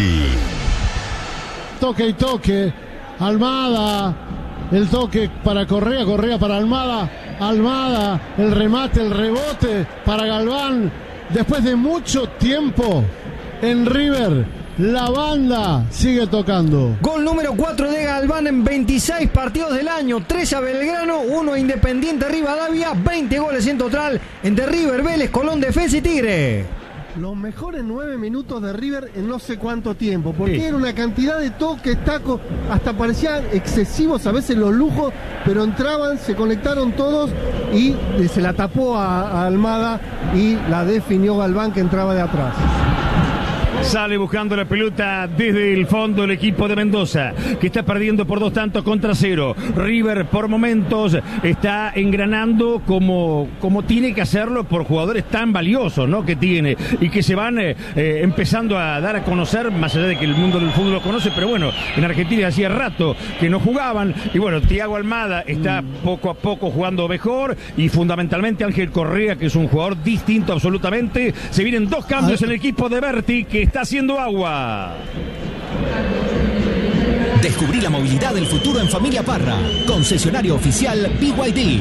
Toque y toque. Almada. El toque para Correa. Correa para Almada. Almada. El remate, el rebote para Galván. Después de mucho tiempo en River, la banda sigue tocando. Gol número cuatro de Galván en veintiséis partidos del año. tres a Belgrano, uno a Independiente Rivadavia. veinte goles en total entre River, Vélez, Colón, Defensa y Tigre. Los mejores nueve minutos de River en no sé cuánto tiempo, porque Sí. era una cantidad de toques, tacos, hasta parecían excesivos a veces los lujos, pero entraban, se conectaron todos y se la tapó a, a Almada y la definió Galván, que entraba de atrás. Sale buscando la pelota desde el fondo el equipo de Mendoza, que está perdiendo por dos tantos contra cero. River por momentos está engranando como, como tiene que hacerlo por jugadores tan valiosos, ¿no?, que tiene y que se van eh, eh, empezando a dar a conocer, más allá de que el mundo del fútbol lo conoce, pero bueno, en Argentina hacía rato que no jugaban, y bueno, Thiago Almada está poco a poco jugando mejor, y fundamentalmente Ángel Correa, que es un jugador distinto absolutamente. Se vienen dos cambios en el equipo de Berti, que está haciendo agua. Descubrí la movilidad del futuro en Familia Parra. Concesionario oficial B Y D.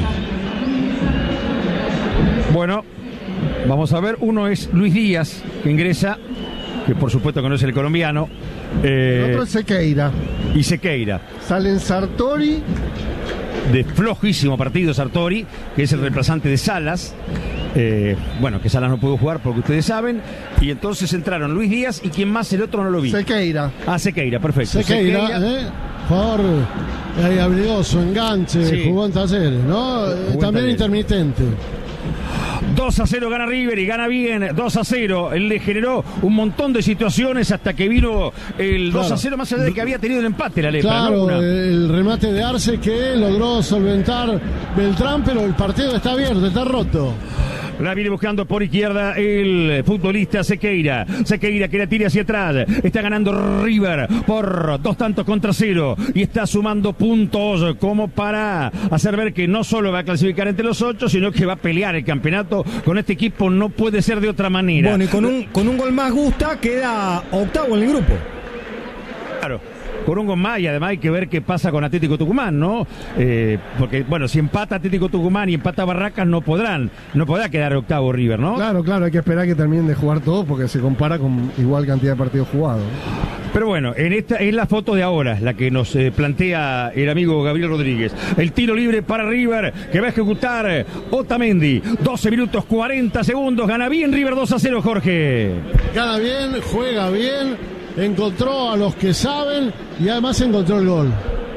Bueno, vamos a ver. Uno es Luis Díaz, que ingresa, que por supuesto que no es el colombiano. Eh, El otro es Sequeira. Y Sequeira. Salen Sartori. De flojísimo partido Sartori, que es el reemplazante de Salas. Eh, bueno, que Salas no pudo jugar porque ustedes saben. Y entonces entraron Luis Díaz y ¿quién más? El otro no lo vi. Sequeira. Ah, Sequeira, perfecto. Sequeira, Sequeira. ¿eh? Jugador eh, habilidoso, enganche, Sí. jugó en Talleres, ¿no? Eh, Jugó en También Talleres. intermitente. dos a cero gana River y gana bien. dos a cero. Él le generó un montón de situaciones hasta que vino el Claro. dos a cero, más allá de que había tenido el empate la Lepra, ¿no? Claro, Una- el remate de Arce que logró solventar Beltrán, pero el partido está abierto, está roto. La viene buscando por izquierda el futbolista Sequeira. Sequeira que la tira hacia atrás. Está ganando River por dos tantos contra cero. Y está sumando puntos como para hacer ver que no solo va a clasificar entre los ocho, sino que va a pelear el campeonato. Con este equipo no puede ser de otra manera. Bueno, y con un, con un gol más Gusta queda octavo en el grupo. Claro. Con un gol más, y además hay que ver qué pasa con Atlético Tucumán, ¿no? Eh, porque, bueno, si empata Atlético Tucumán y empata Barracas, no podrán, no podrá quedar octavo River, ¿no? Claro, claro, hay que esperar que terminen de jugar todos porque se compara con igual cantidad de partidos jugados. Pero bueno, en esta es la foto de ahora, la que nos eh, plantea el amigo Gabriel Rodríguez. El tiro libre para River, que va a ejecutar Otamendi. doce minutos cuarenta segundos, gana bien River dos a cero, Jorge. Gana bien, juega bien, encontró a los que saben y además encontró el gol.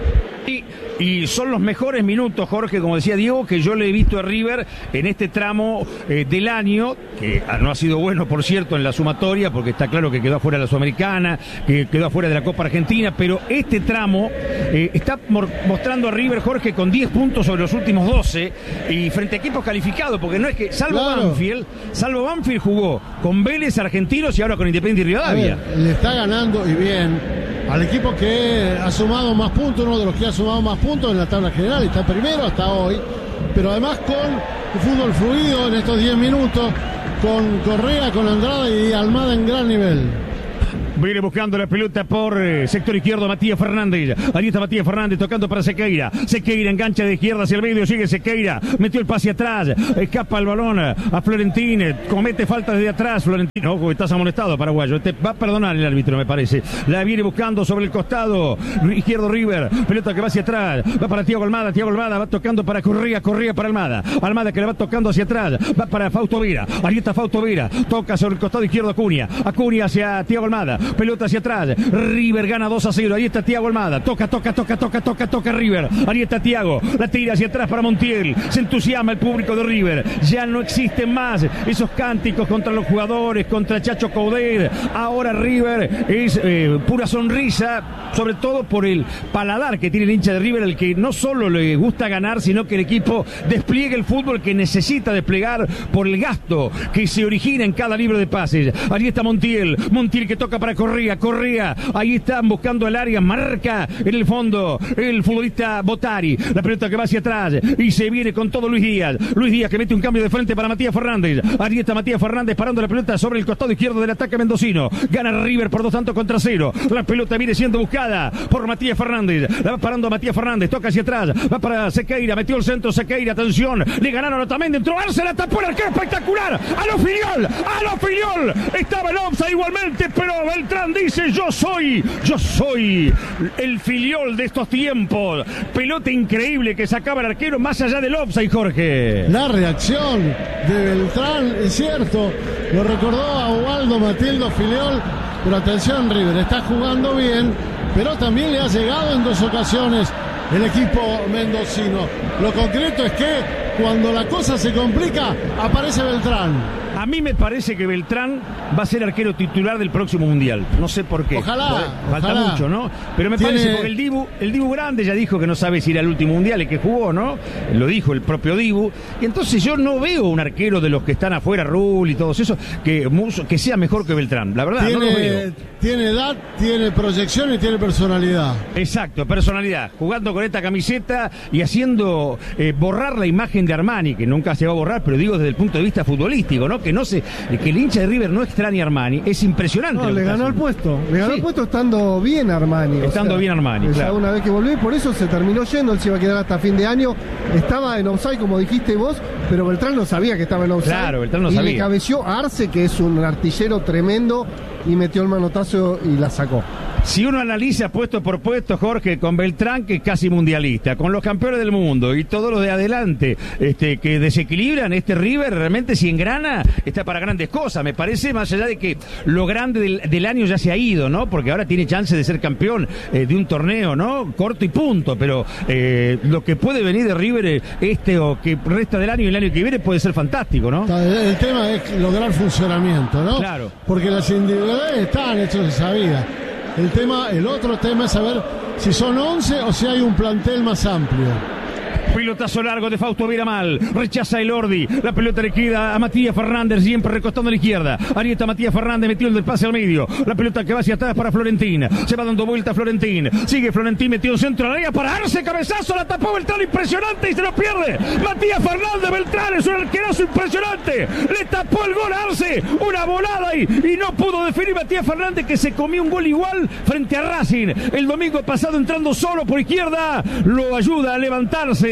Y, y son los mejores minutos, Jorge, como decía Diego, que yo le he visto a River en este tramo eh, del año, que no ha sido bueno, por cierto, en la sumatoria, porque está claro que quedó afuera de la Sudamericana, que quedó afuera de la Copa Argentina, pero este tramo eh, está mostrando a River, Jorge, con diez puntos sobre los últimos doce, y frente a equipos calificados, porque no es que, salvo claro. Banfield, salvo Banfield jugó con Vélez, Argentinos y ahora con Independiente y Rivadavia. Ver, le está ganando y bien al equipo que ha sumado más puntos, uno de los que ha sumado más puntos en la tabla general, está primero hasta hoy, pero además con fútbol fluido en estos diez minutos, con Correa, con Andrada y Almada en gran nivel. Viene buscando la pelota por eh, sector izquierdo Matías Fernández. Ahí está Matías Fernández tocando para Sequeira. Sequeira engancha de izquierda hacia el medio. Sigue Sequeira. Metió el pase atrás. Escapa el balón a Florentín. Comete falta desde atrás. Florentín. Ojo, estás amonestado, paraguayo. Te va a perdonar el árbitro, me parece. La viene buscando sobre el costado izquierdo River. Pelota que va hacia atrás. Va para Thiago Almada. Thiago Almada va tocando para Correa. Correa para Almada. Almada que le va tocando hacia atrás. Va para Fausto Vera. Ahí está Fausto Vera. Toca sobre el costado izquierdo Acuña. Acuña hacia Thiago Almada. Pelota hacia atrás. River gana dos a cero. Ahí está Thiago Almada. Toca, toca, toca, toca, toca, toca River. Ahí está Thiago. La tira hacia atrás para Montiel. Se entusiasma el público de River. Ya no existen más esos cánticos contra los jugadores, contra Chacho Coudet. Ahora River es eh, pura sonrisa, sobre todo por el paladar que tiene el hincha de River, el que no solo le gusta ganar, sino que el equipo despliegue el fútbol que necesita desplegar por el gasto que se origina en cada libro de pases. Ahí está Montiel. Montiel que toca para Correa. Correa, ahí están buscando el área, marca en el fondo el futbolista Botari, la pelota que va hacia atrás y se viene con todo Luis Díaz, Luis Díaz que mete un cambio de frente para Matías Fernández, ahí está Matías Fernández parando la pelota sobre el costado izquierdo del ataque mendocino, gana River por dos tantos contra cero, la pelota viene siendo buscada por Matías Fernández, la va parando a Matías Fernández, toca hacia atrás, va para Sequeira, metió el centro Sequeira, atención, le ganaron también dentro, Arce la tapó el arquero espectacular, a lo Filiol, a lo Filiol, estaba el offside igualmente, pero Beltrán dice yo soy, yo soy el Filiol de estos tiempos. Pelota increíble que sacaba el arquero más allá del offside, Jorge. La reacción de Beltrán, es cierto, lo recordó a Ubaldo Matildo Filiol, pero atención River, está jugando bien, pero también le ha llegado en dos ocasiones el equipo mendocino. Lo concreto es que cuando la cosa se complica, aparece Beltrán. A mí me parece que Beltrán va a ser arquero titular del próximo Mundial. No sé por qué. Ojalá. Falta ojalá. mucho, ¿no? Pero me Tiene... parece porque el Dibu, el Dibu Grande ya dijo que no sabe si era el último Mundial el que jugó, ¿no? Lo dijo el propio Dibu. Y entonces yo no veo un arquero de los que están afuera, Rul y todos esos, que, que sea mejor que Beltrán. La verdad, tiene, no lo veo. Tiene edad, tiene proyección y tiene personalidad. Exacto, personalidad. Jugando con esta camiseta y haciendo eh, borrar la imagen de Armani, que nunca se va a borrar, pero digo desde el punto de vista futbolístico, ¿no? Que no se... que el hincha de River no extraña a Armani, es impresionante. No, le ganó el puesto, le ganó sí. el puesto estando bien Armani. Estando o sea, bien Armani, claro. Una vez que volvió y por eso se terminó yendo, él se iba a quedar hasta fin de año, estaba en offside como dijiste vos, pero Beltrán no sabía que estaba en offside. Claro, Beltrán no y sabía. Y le cabeció a Arce, que es un artillero tremendo, y metió el manotazo y la sacó. Si uno analiza puesto por puesto, Jorge, con Beltrán, que es casi mundialista, con los campeones del mundo y todos los de adelante este, que desequilibran, este River realmente si engrana está para grandes cosas. Me parece, más allá de que lo grande del, del año ya se ha ido, ¿no? Porque ahora tiene chance de ser campeón eh, de un torneo, ¿no? Corto y punto, pero eh, lo que puede venir de River este o que resta del año y el año que viene puede ser fantástico, ¿no? El tema es lograr funcionamiento, ¿no? Claro. Porque las individualidades están, eso se sabía. El tema, el otro tema es saber si son once o si hay un plantel más amplio. Pilotazo largo de Fausto Vera mal. Rechaza el Ordi. La pelota le queda a Matías Fernández, siempre recostando a la izquierda. Ahí está Matías Fernández, metió el del pase al medio. La pelota que va hacia atrás para Florentín. Se va dando vuelta Florentín. Sigue Florentín, metió un centro al área para Arce. Cabezazo, la tapó Beltrán, impresionante y se lo pierde. Matías Fernández, Beltrán es un arquerazo impresionante. Le tapó el gol a Arce. Una volada y, y no pudo definir Matías Fernández, que se comió un gol igual frente a Racing. El domingo pasado entrando solo por izquierda. Lo ayuda a levantarse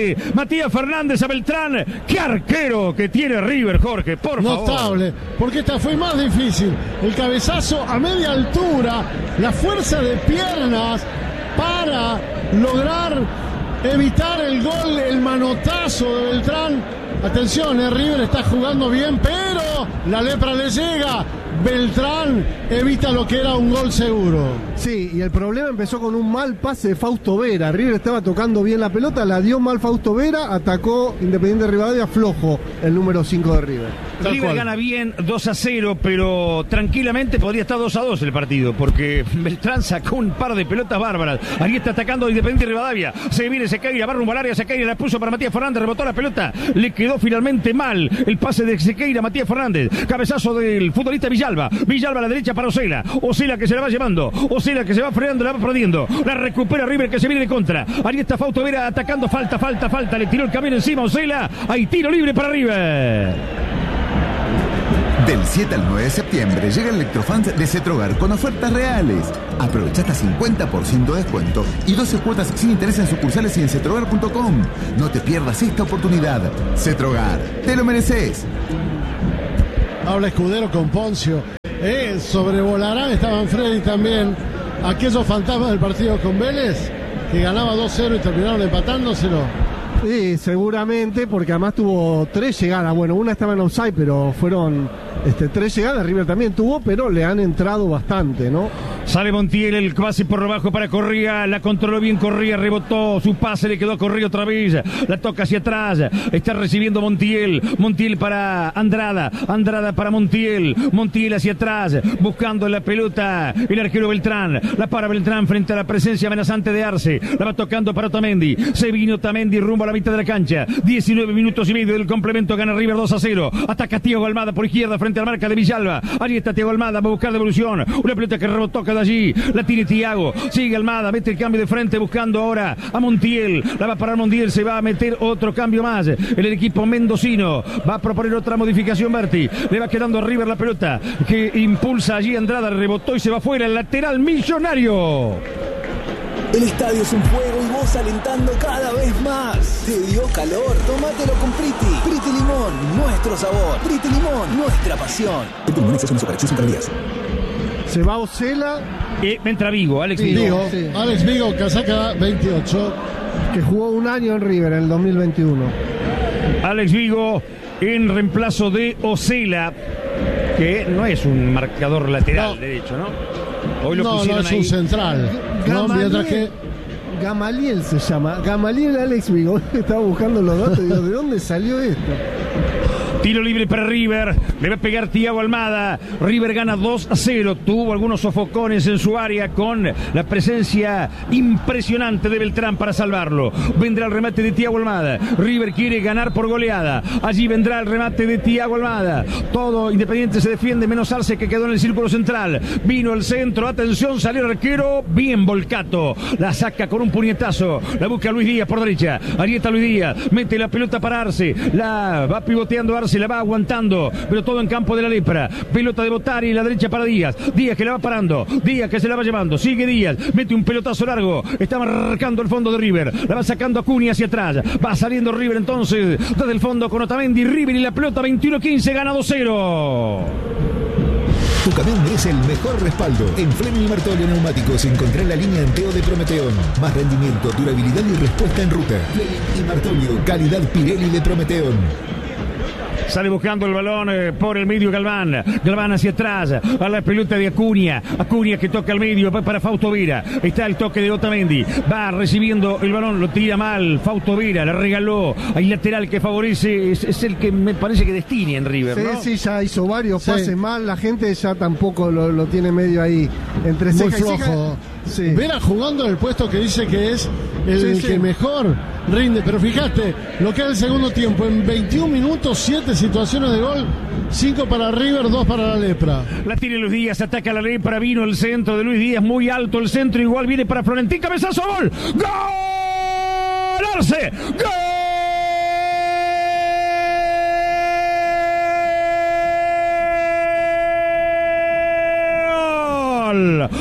de Matías Fernández a Beltrán. ¡Qué arquero que tiene River, Jorge! Por favor. Notable, porque esta fue más difícil. El cabezazo a media altura, la fuerza de piernas para lograr evitar el gol, el manotazo de Beltrán. Atención, eh, River está jugando bien, pero la lepra le llega. Beltrán evita lo que era un gol seguro. Sí, y el problema empezó con un mal pase de Fausto Vera. River estaba tocando bien la pelota, la dio mal Fausto Vera, atacó Independiente Rivadavia, flojo el número cinco de River. River gana bien dos a cero, pero tranquilamente podría estar dos a dos el partido, porque Beltrán sacó un par de pelotas bárbaras. Ahí está atacando Independiente Rivadavia. Se viene Sequeira, va rumbo al área, Sequeira la puso para Matías Fernández, rebotó la pelota, le quedó finalmente mal el pase de Sequeira, Matías Fernández. Cabezazo del futbolista Villalba. Villalba a la derecha para Osela. Osela que se la va llevando. Osela que se va frenando, la va perdiendo. La recupera River que se viene de contra. Ahí está Fausto Vera atacando. Falta, falta, falta. Le tiró el camión encima Osela. Hay tiro libre para River. Del siete al nueve de septiembre llega el Electrofans de Cetrogar con ofertas reales. Aprovecha hasta cincuenta por ciento de descuento y doce cuotas sin interés en sucursales y en cetrogar punto com. No te pierdas esta oportunidad. Cetrogar, te lo mereces. Habla Escudero con Poncio. Eh, sobrevolarán, estaban Freddy también. Aquellos fantasmas del partido con Vélez, que ganaba dos cero y terminaron empatándoselo. Sí, seguramente, porque además tuvo tres llegadas. Bueno, una estaba en offside, pero fueron este, tres llegadas. River también tuvo, pero le han entrado bastante, ¿no? Sale Montiel, el pase por debajo para Correa, la controló bien Correa, rebotó su pase, le quedó a Correa otra vez, la toca hacia atrás, está recibiendo Montiel, Montiel para Andrada, Andrada para Montiel, Montiel hacia atrás, buscando la pelota, el arquero Beltrán, la para Beltrán frente a la presencia amenazante de Arce, la va tocando para Otamendi, se vino Otamendi rumbo a la mitad de la cancha, diecinueve minutos y medio del complemento, gana River dos a cero, ataca Thiago Almada por izquierda frente a la marca de Villalba, ahí está Thiago Almada, va a buscar devolución, una pelota que rebotó cada allí, la tiene Thiago, sigue Almada, mete el cambio de frente buscando ahora a Montiel, la va a parar Montiel, se va a meter otro cambio más, el equipo mendocino va a proponer otra modificación. Berti, le va quedando a River la pelota que impulsa allí Andrada, rebotó y se va fuera, el lateral Millonario. El estadio es un fuego y vos alentando cada vez más. ¿Te dio calor? Tómatelo con Priti. Priti Limón, nuestro sabor. Priti Limón, nuestra pasión. Priti Limón, exceso de azúcar, exceso en calorías. Se va Osela. Eh, entra Vigo, Alex Vigo. Vigo, sí. Alex Vigo, casaca veintiocho. Que jugó un año en River en el dos mil veintiuno. Alex Vigo en reemplazo de Osela, que no es un marcador lateral, no. derecho, ¿no? Hoy lo no, pusieron no es ahí. un central. No, mientras que... Gamaliel se llama. Gamaliel Alex Vigo. Estaba buscando los datos y digo, ¿de dónde salió esto? Tiro libre para River, le va a pegar Thiago Almada, River gana dos a cero, tuvo algunos sofocones en su área con la presencia impresionante de Beltrán para salvarlo, vendrá el remate de Thiago Almada, River quiere ganar por goleada, allí vendrá el remate de Thiago Almada, todo Independiente se defiende, menos Arce que quedó en el círculo central, vino el centro, atención, salió el arquero, bien Volcato, la saca con un puñetazo, la busca Luis Díaz por derecha, ahí está Luis Díaz, mete la pelota para Arce, la va pivoteando Arce, se la va aguantando, pero todo en campo de la lepra. Pelota de Botari en la derecha para Díaz. Díaz que la va parando. Díaz que se la va llevando. Sigue Díaz. Mete un pelotazo largo. Está marcando el fondo de River. La va sacando a Cuni hacia atrás. Va saliendo River entonces desde el fondo con Otamendi. River y la pelota veintiuno quince. Gana dos cero. Tu camión merece el mejor respaldo. En Fleming y Martolio Neumáticos encontrá la línea Anteo de Prometeón. Más rendimiento, durabilidad y respuesta en ruta. Fleming y Martolio, calidad Pirelli de Prometeón. Sale buscando el balón eh, por el medio Galván. Galván hacia atrás. A la pelota de Acuña. Acuña que toca al medio para Fausto Vera. Está el toque de Otamendi. Va recibiendo el balón. Lo tira mal. Fausto Vera. Le regaló. Hay lateral que favorece. Es, es el que me parece que destine en River, sí, ¿no? Sí, ya hizo varios sí. pases mal. La gente ya tampoco lo, lo tiene medio ahí. Entre Muy ceja y flojo. ceja. Sí. Vera jugando en el puesto que dice que es el Sí, sí. que mejor rinde, pero fíjate lo que es el segundo tiempo, en veintiún minutos, siete situaciones de gol, cinco para River, dos para la lepra. La tiene Luis Díaz, ataca la lepra, vino el centro de Luis Díaz, muy alto el centro, igual viene para Florentín, cabezazo, gol, gol, Arce, gol. ¡Gol!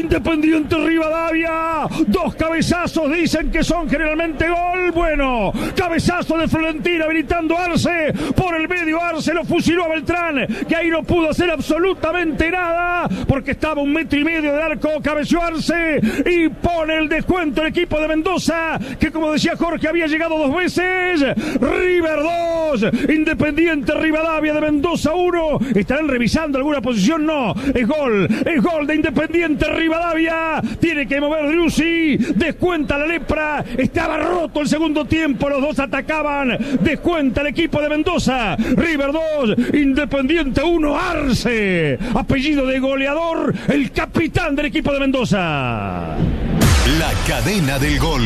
Independiente Rivadavia. Dos cabezazos dicen que son generalmente gol. Bueno, cabezazo de Florentín habilitando a Arce. Por el medio Arce lo fusiló a Beltrán, que ahí no pudo hacer absolutamente nada porque estaba un metro y medio del arco. Cabeció Arce y pone el descuento el equipo de Mendoza, que como decía Jorge había llegado dos veces. River dos, Independiente Rivadavia de Mendoza uno. ¿Estarán revisando alguna posición? No, es gol, es gol de Independiente Rivadavia. Tiene que mover Driussi, descuenta la lepra. Estaba roto el segundo tiempo, los dos atacaban. Descuenta el equipo de Mendoza. River dos, Independiente uno. Arce, apellido de goleador, el capitán del equipo de Mendoza. La cadena del gol.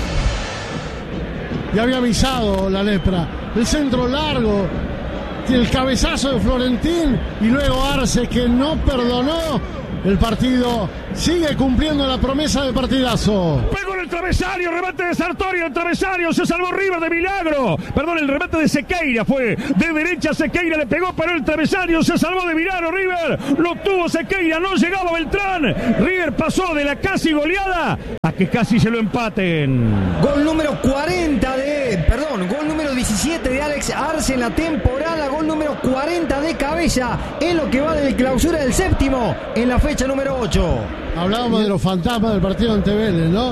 Ya había avisado la lepra. El centro largo, el cabezazo de Florentín y luego Arce, que no perdonó. El partido sigue cumpliendo la promesa de partidazo. Pegó en el travesaño, remate de Sartori, el travesaño, se salvó River de milagro. Perdón, el remate de Sequeira fue de derecha. Sequeira le pegó, pero el travesaño se salvó de milagro. River lo tuvo Sequeira, no llegaba Beltrán. River pasó de la casi goleada a que casi se lo empaten. Gol número cuarenta de, perdón, gol número diecisiete de Alex Arce en la temporada. Gol número cuarenta de Cabeza en lo que va de clausura del séptimo en la fecha número ocho. Hablábamos de los fantasmas del partido ante Vélez, ¿no?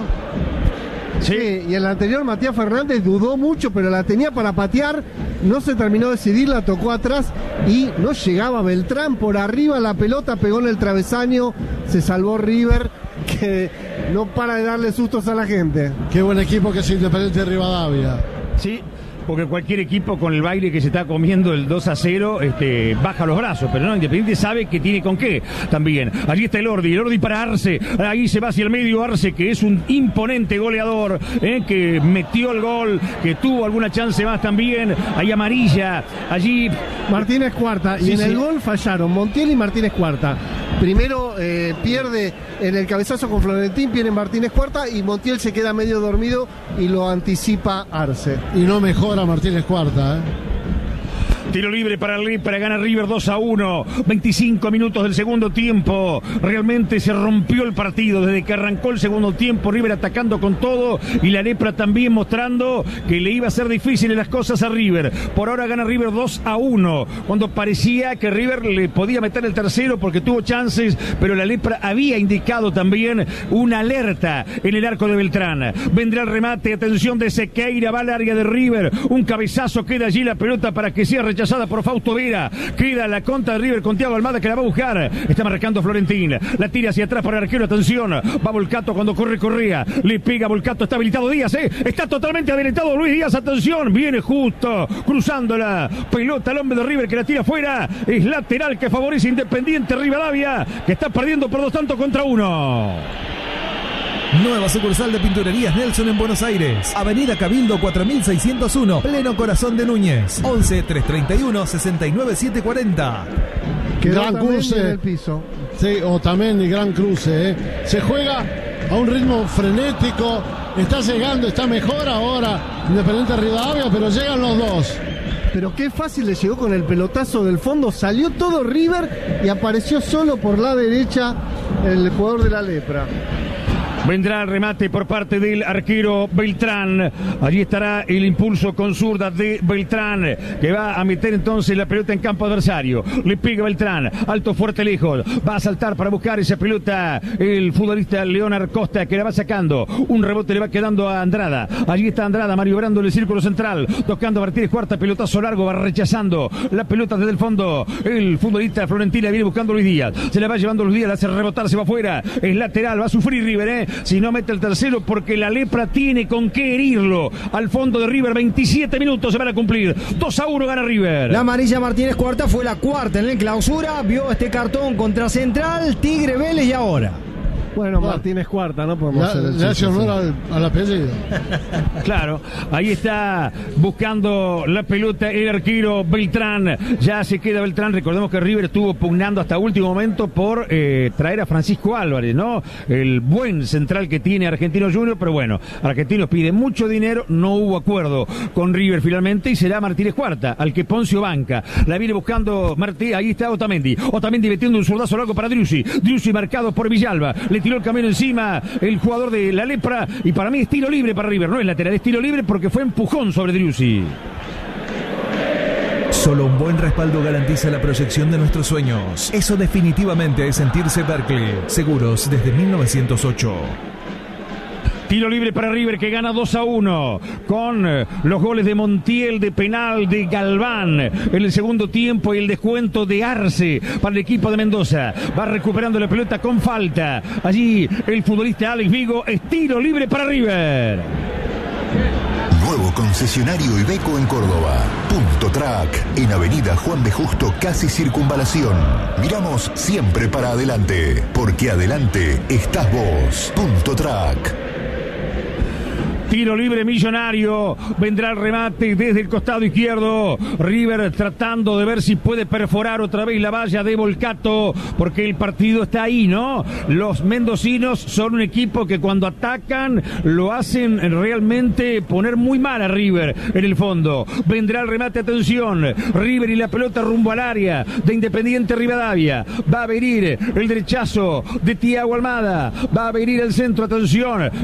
Sí, y el anterior Matías Fernández dudó mucho, pero la tenía para patear, no se terminó de decidir, la tocó atrás y no llegaba Beltrán. Por arriba la pelota pegó en el travesaño, se salvó River, que no para de darle sustos a la gente. Qué buen equipo que es Independiente de Rivadavia. Sí, porque cualquier equipo con el baile que se está comiendo el dos a cero este, baja los brazos, pero no, Independiente sabe que tiene con qué también. Allí está el Ordi, el Ordi para Arce, ahí se va hacia el medio Arce, que es un imponente goleador, eh, que metió el gol, que tuvo alguna chance más también. Ahí amarilla, allí Martínez Cuarta, y sí, en sí. el gol fallaron Montiel y Martínez Cuarta. Primero eh, pierde en el cabezazo con Florentín, pierde Martínez Cuarta y Montiel se queda medio dormido y lo anticipa Arce. Y no mejora Martínez Cuarta, ¿eh? Tiro libre para el para gana River dos a uno. veinticinco minutos del segundo tiempo. Realmente se rompió el partido desde que arrancó el segundo tiempo. River atacando con todo y la lepra también mostrando que le iba a ser difíciles las cosas a River. Por ahora gana River dos a uno. Cuando parecía que River le podía meter el tercero porque tuvo chances, pero la lepra había indicado también una alerta en el arco de Beltrán. Vendrá el remate, atención de Sequeira, va al área de River. Un cabezazo, queda allí la pelota para que sea rechazada por Fausto Vera. Queda la contra de River con Thiago Almada, que la va a buscar. Está marcando Florentín. La tira hacia atrás para el arquero. Atención. Va Volcato cuando corre Correa. Le pega Volcato. Está habilitado Díaz. ¿eh? Está totalmente habilitado Luis Díaz. Atención. Viene justo cruzando la pelota al hombre de River, que la tira fuera. Es lateral que favorece Independiente Rivadavia, que está perdiendo por dos tantos contra uno. Nueva sucursal de Pinturerías Nelson en Buenos Aires. Avenida Cabildo cuatro mil seiscientos uno, pleno corazón de Núñez. once, trescientos treinta y uno, sesenta y nueve, setecientos cuarenta. Gran cruce en el piso. Sí, Otamendi, gran cruce, ¿eh? Se juega a un ritmo frenético. Está llegando, está mejor ahora Independiente Rivadavia, pero llegan los dos. Pero qué fácil le llegó con el pelotazo del fondo. Salió todo River y apareció solo por la derecha el jugador de la lepra. Vendrá el remate por parte del arquero Beltrán. Allí estará el impulso con zurda de Beltrán, que va a meter entonces la pelota en campo adversario. Le pega Beltrán, alto, fuerte, lejos. Va a saltar para buscar esa pelota el futbolista Leonard Costa, que la va sacando. Un rebote le va quedando a Andrada. Allí está Andrada maniobrando en el círculo central, tocando a Martínez Cuarta, pelotazo largo, va rechazando la pelota desde el fondo. El futbolista Florentina viene buscando a Luis Díaz. Se la va llevando Luis Díaz, la hace rebotar, se va afuera. Es lateral, va a sufrir River, ¿eh? Si no mete el tercero, porque la lepra tiene con qué herirlo. Al fondo de River, veintisiete minutos se van a cumplir. dos a uno gana River. La amarilla Martínez Cuarta fue la cuarta en el clausura. Vio este cartón contra Central, Tigre, Vélez y ahora. Bueno, Martínez Cuarta, no podemos hacer el le hace honor al, al apellido. Claro, ahí está buscando la pelota el arquero Beltrán. Ya se queda Beltrán. Recordemos que River estuvo pugnando hasta último momento por eh, traer a Francisco Álvarez, ¿no? El buen central que tiene Argentinos Juniors, pero bueno, Argentinos pide mucho dinero, no hubo acuerdo con River finalmente y será Martínez Cuarta, al que Poncio banca. La viene buscando Martí, ahí está Otamendi. Otamendi metiendo un zurdazo largo para Driussi. Driussi marcado por Villalba. Le tiró el camión encima el jugador de la Lepra y para mí es tiro libre para River, no es lateral, es tiro libre porque fue empujón sobre Driussi. Solo un buen respaldo garantiza la proyección de nuestros sueños. Eso definitivamente es sentirse Berkeley. Seguros desde mil novecientos ocho. Tiro libre para River que gana dos a uno con los goles de Montiel, de penal, de Galván en el segundo tiempo y el descuento de Arce para el equipo de Mendoza. Va recuperando la pelota con falta. Allí el futbolista Alex Vigo, es tiro libre para River. Nuevo concesionario Iveco en Córdoba. Punto Track, en Avenida Juan B. Justo, casi Circunvalación. Miramos siempre para adelante, porque adelante estás vos. Punto Track. Tiro libre Millonario, vendrá el remate desde el costado izquierdo. River tratando de ver si puede perforar otra vez la valla de Volcato, porque el partido está ahí, ¿no? Los mendocinos son un equipo que cuando atacan lo hacen realmente poner muy mal a River en el fondo. Vendrá el remate, atención, River y la pelota rumbo al área de Independiente Rivadavia. Va a venir el derechazo de Thiago Almada, va a venir el centro, atención,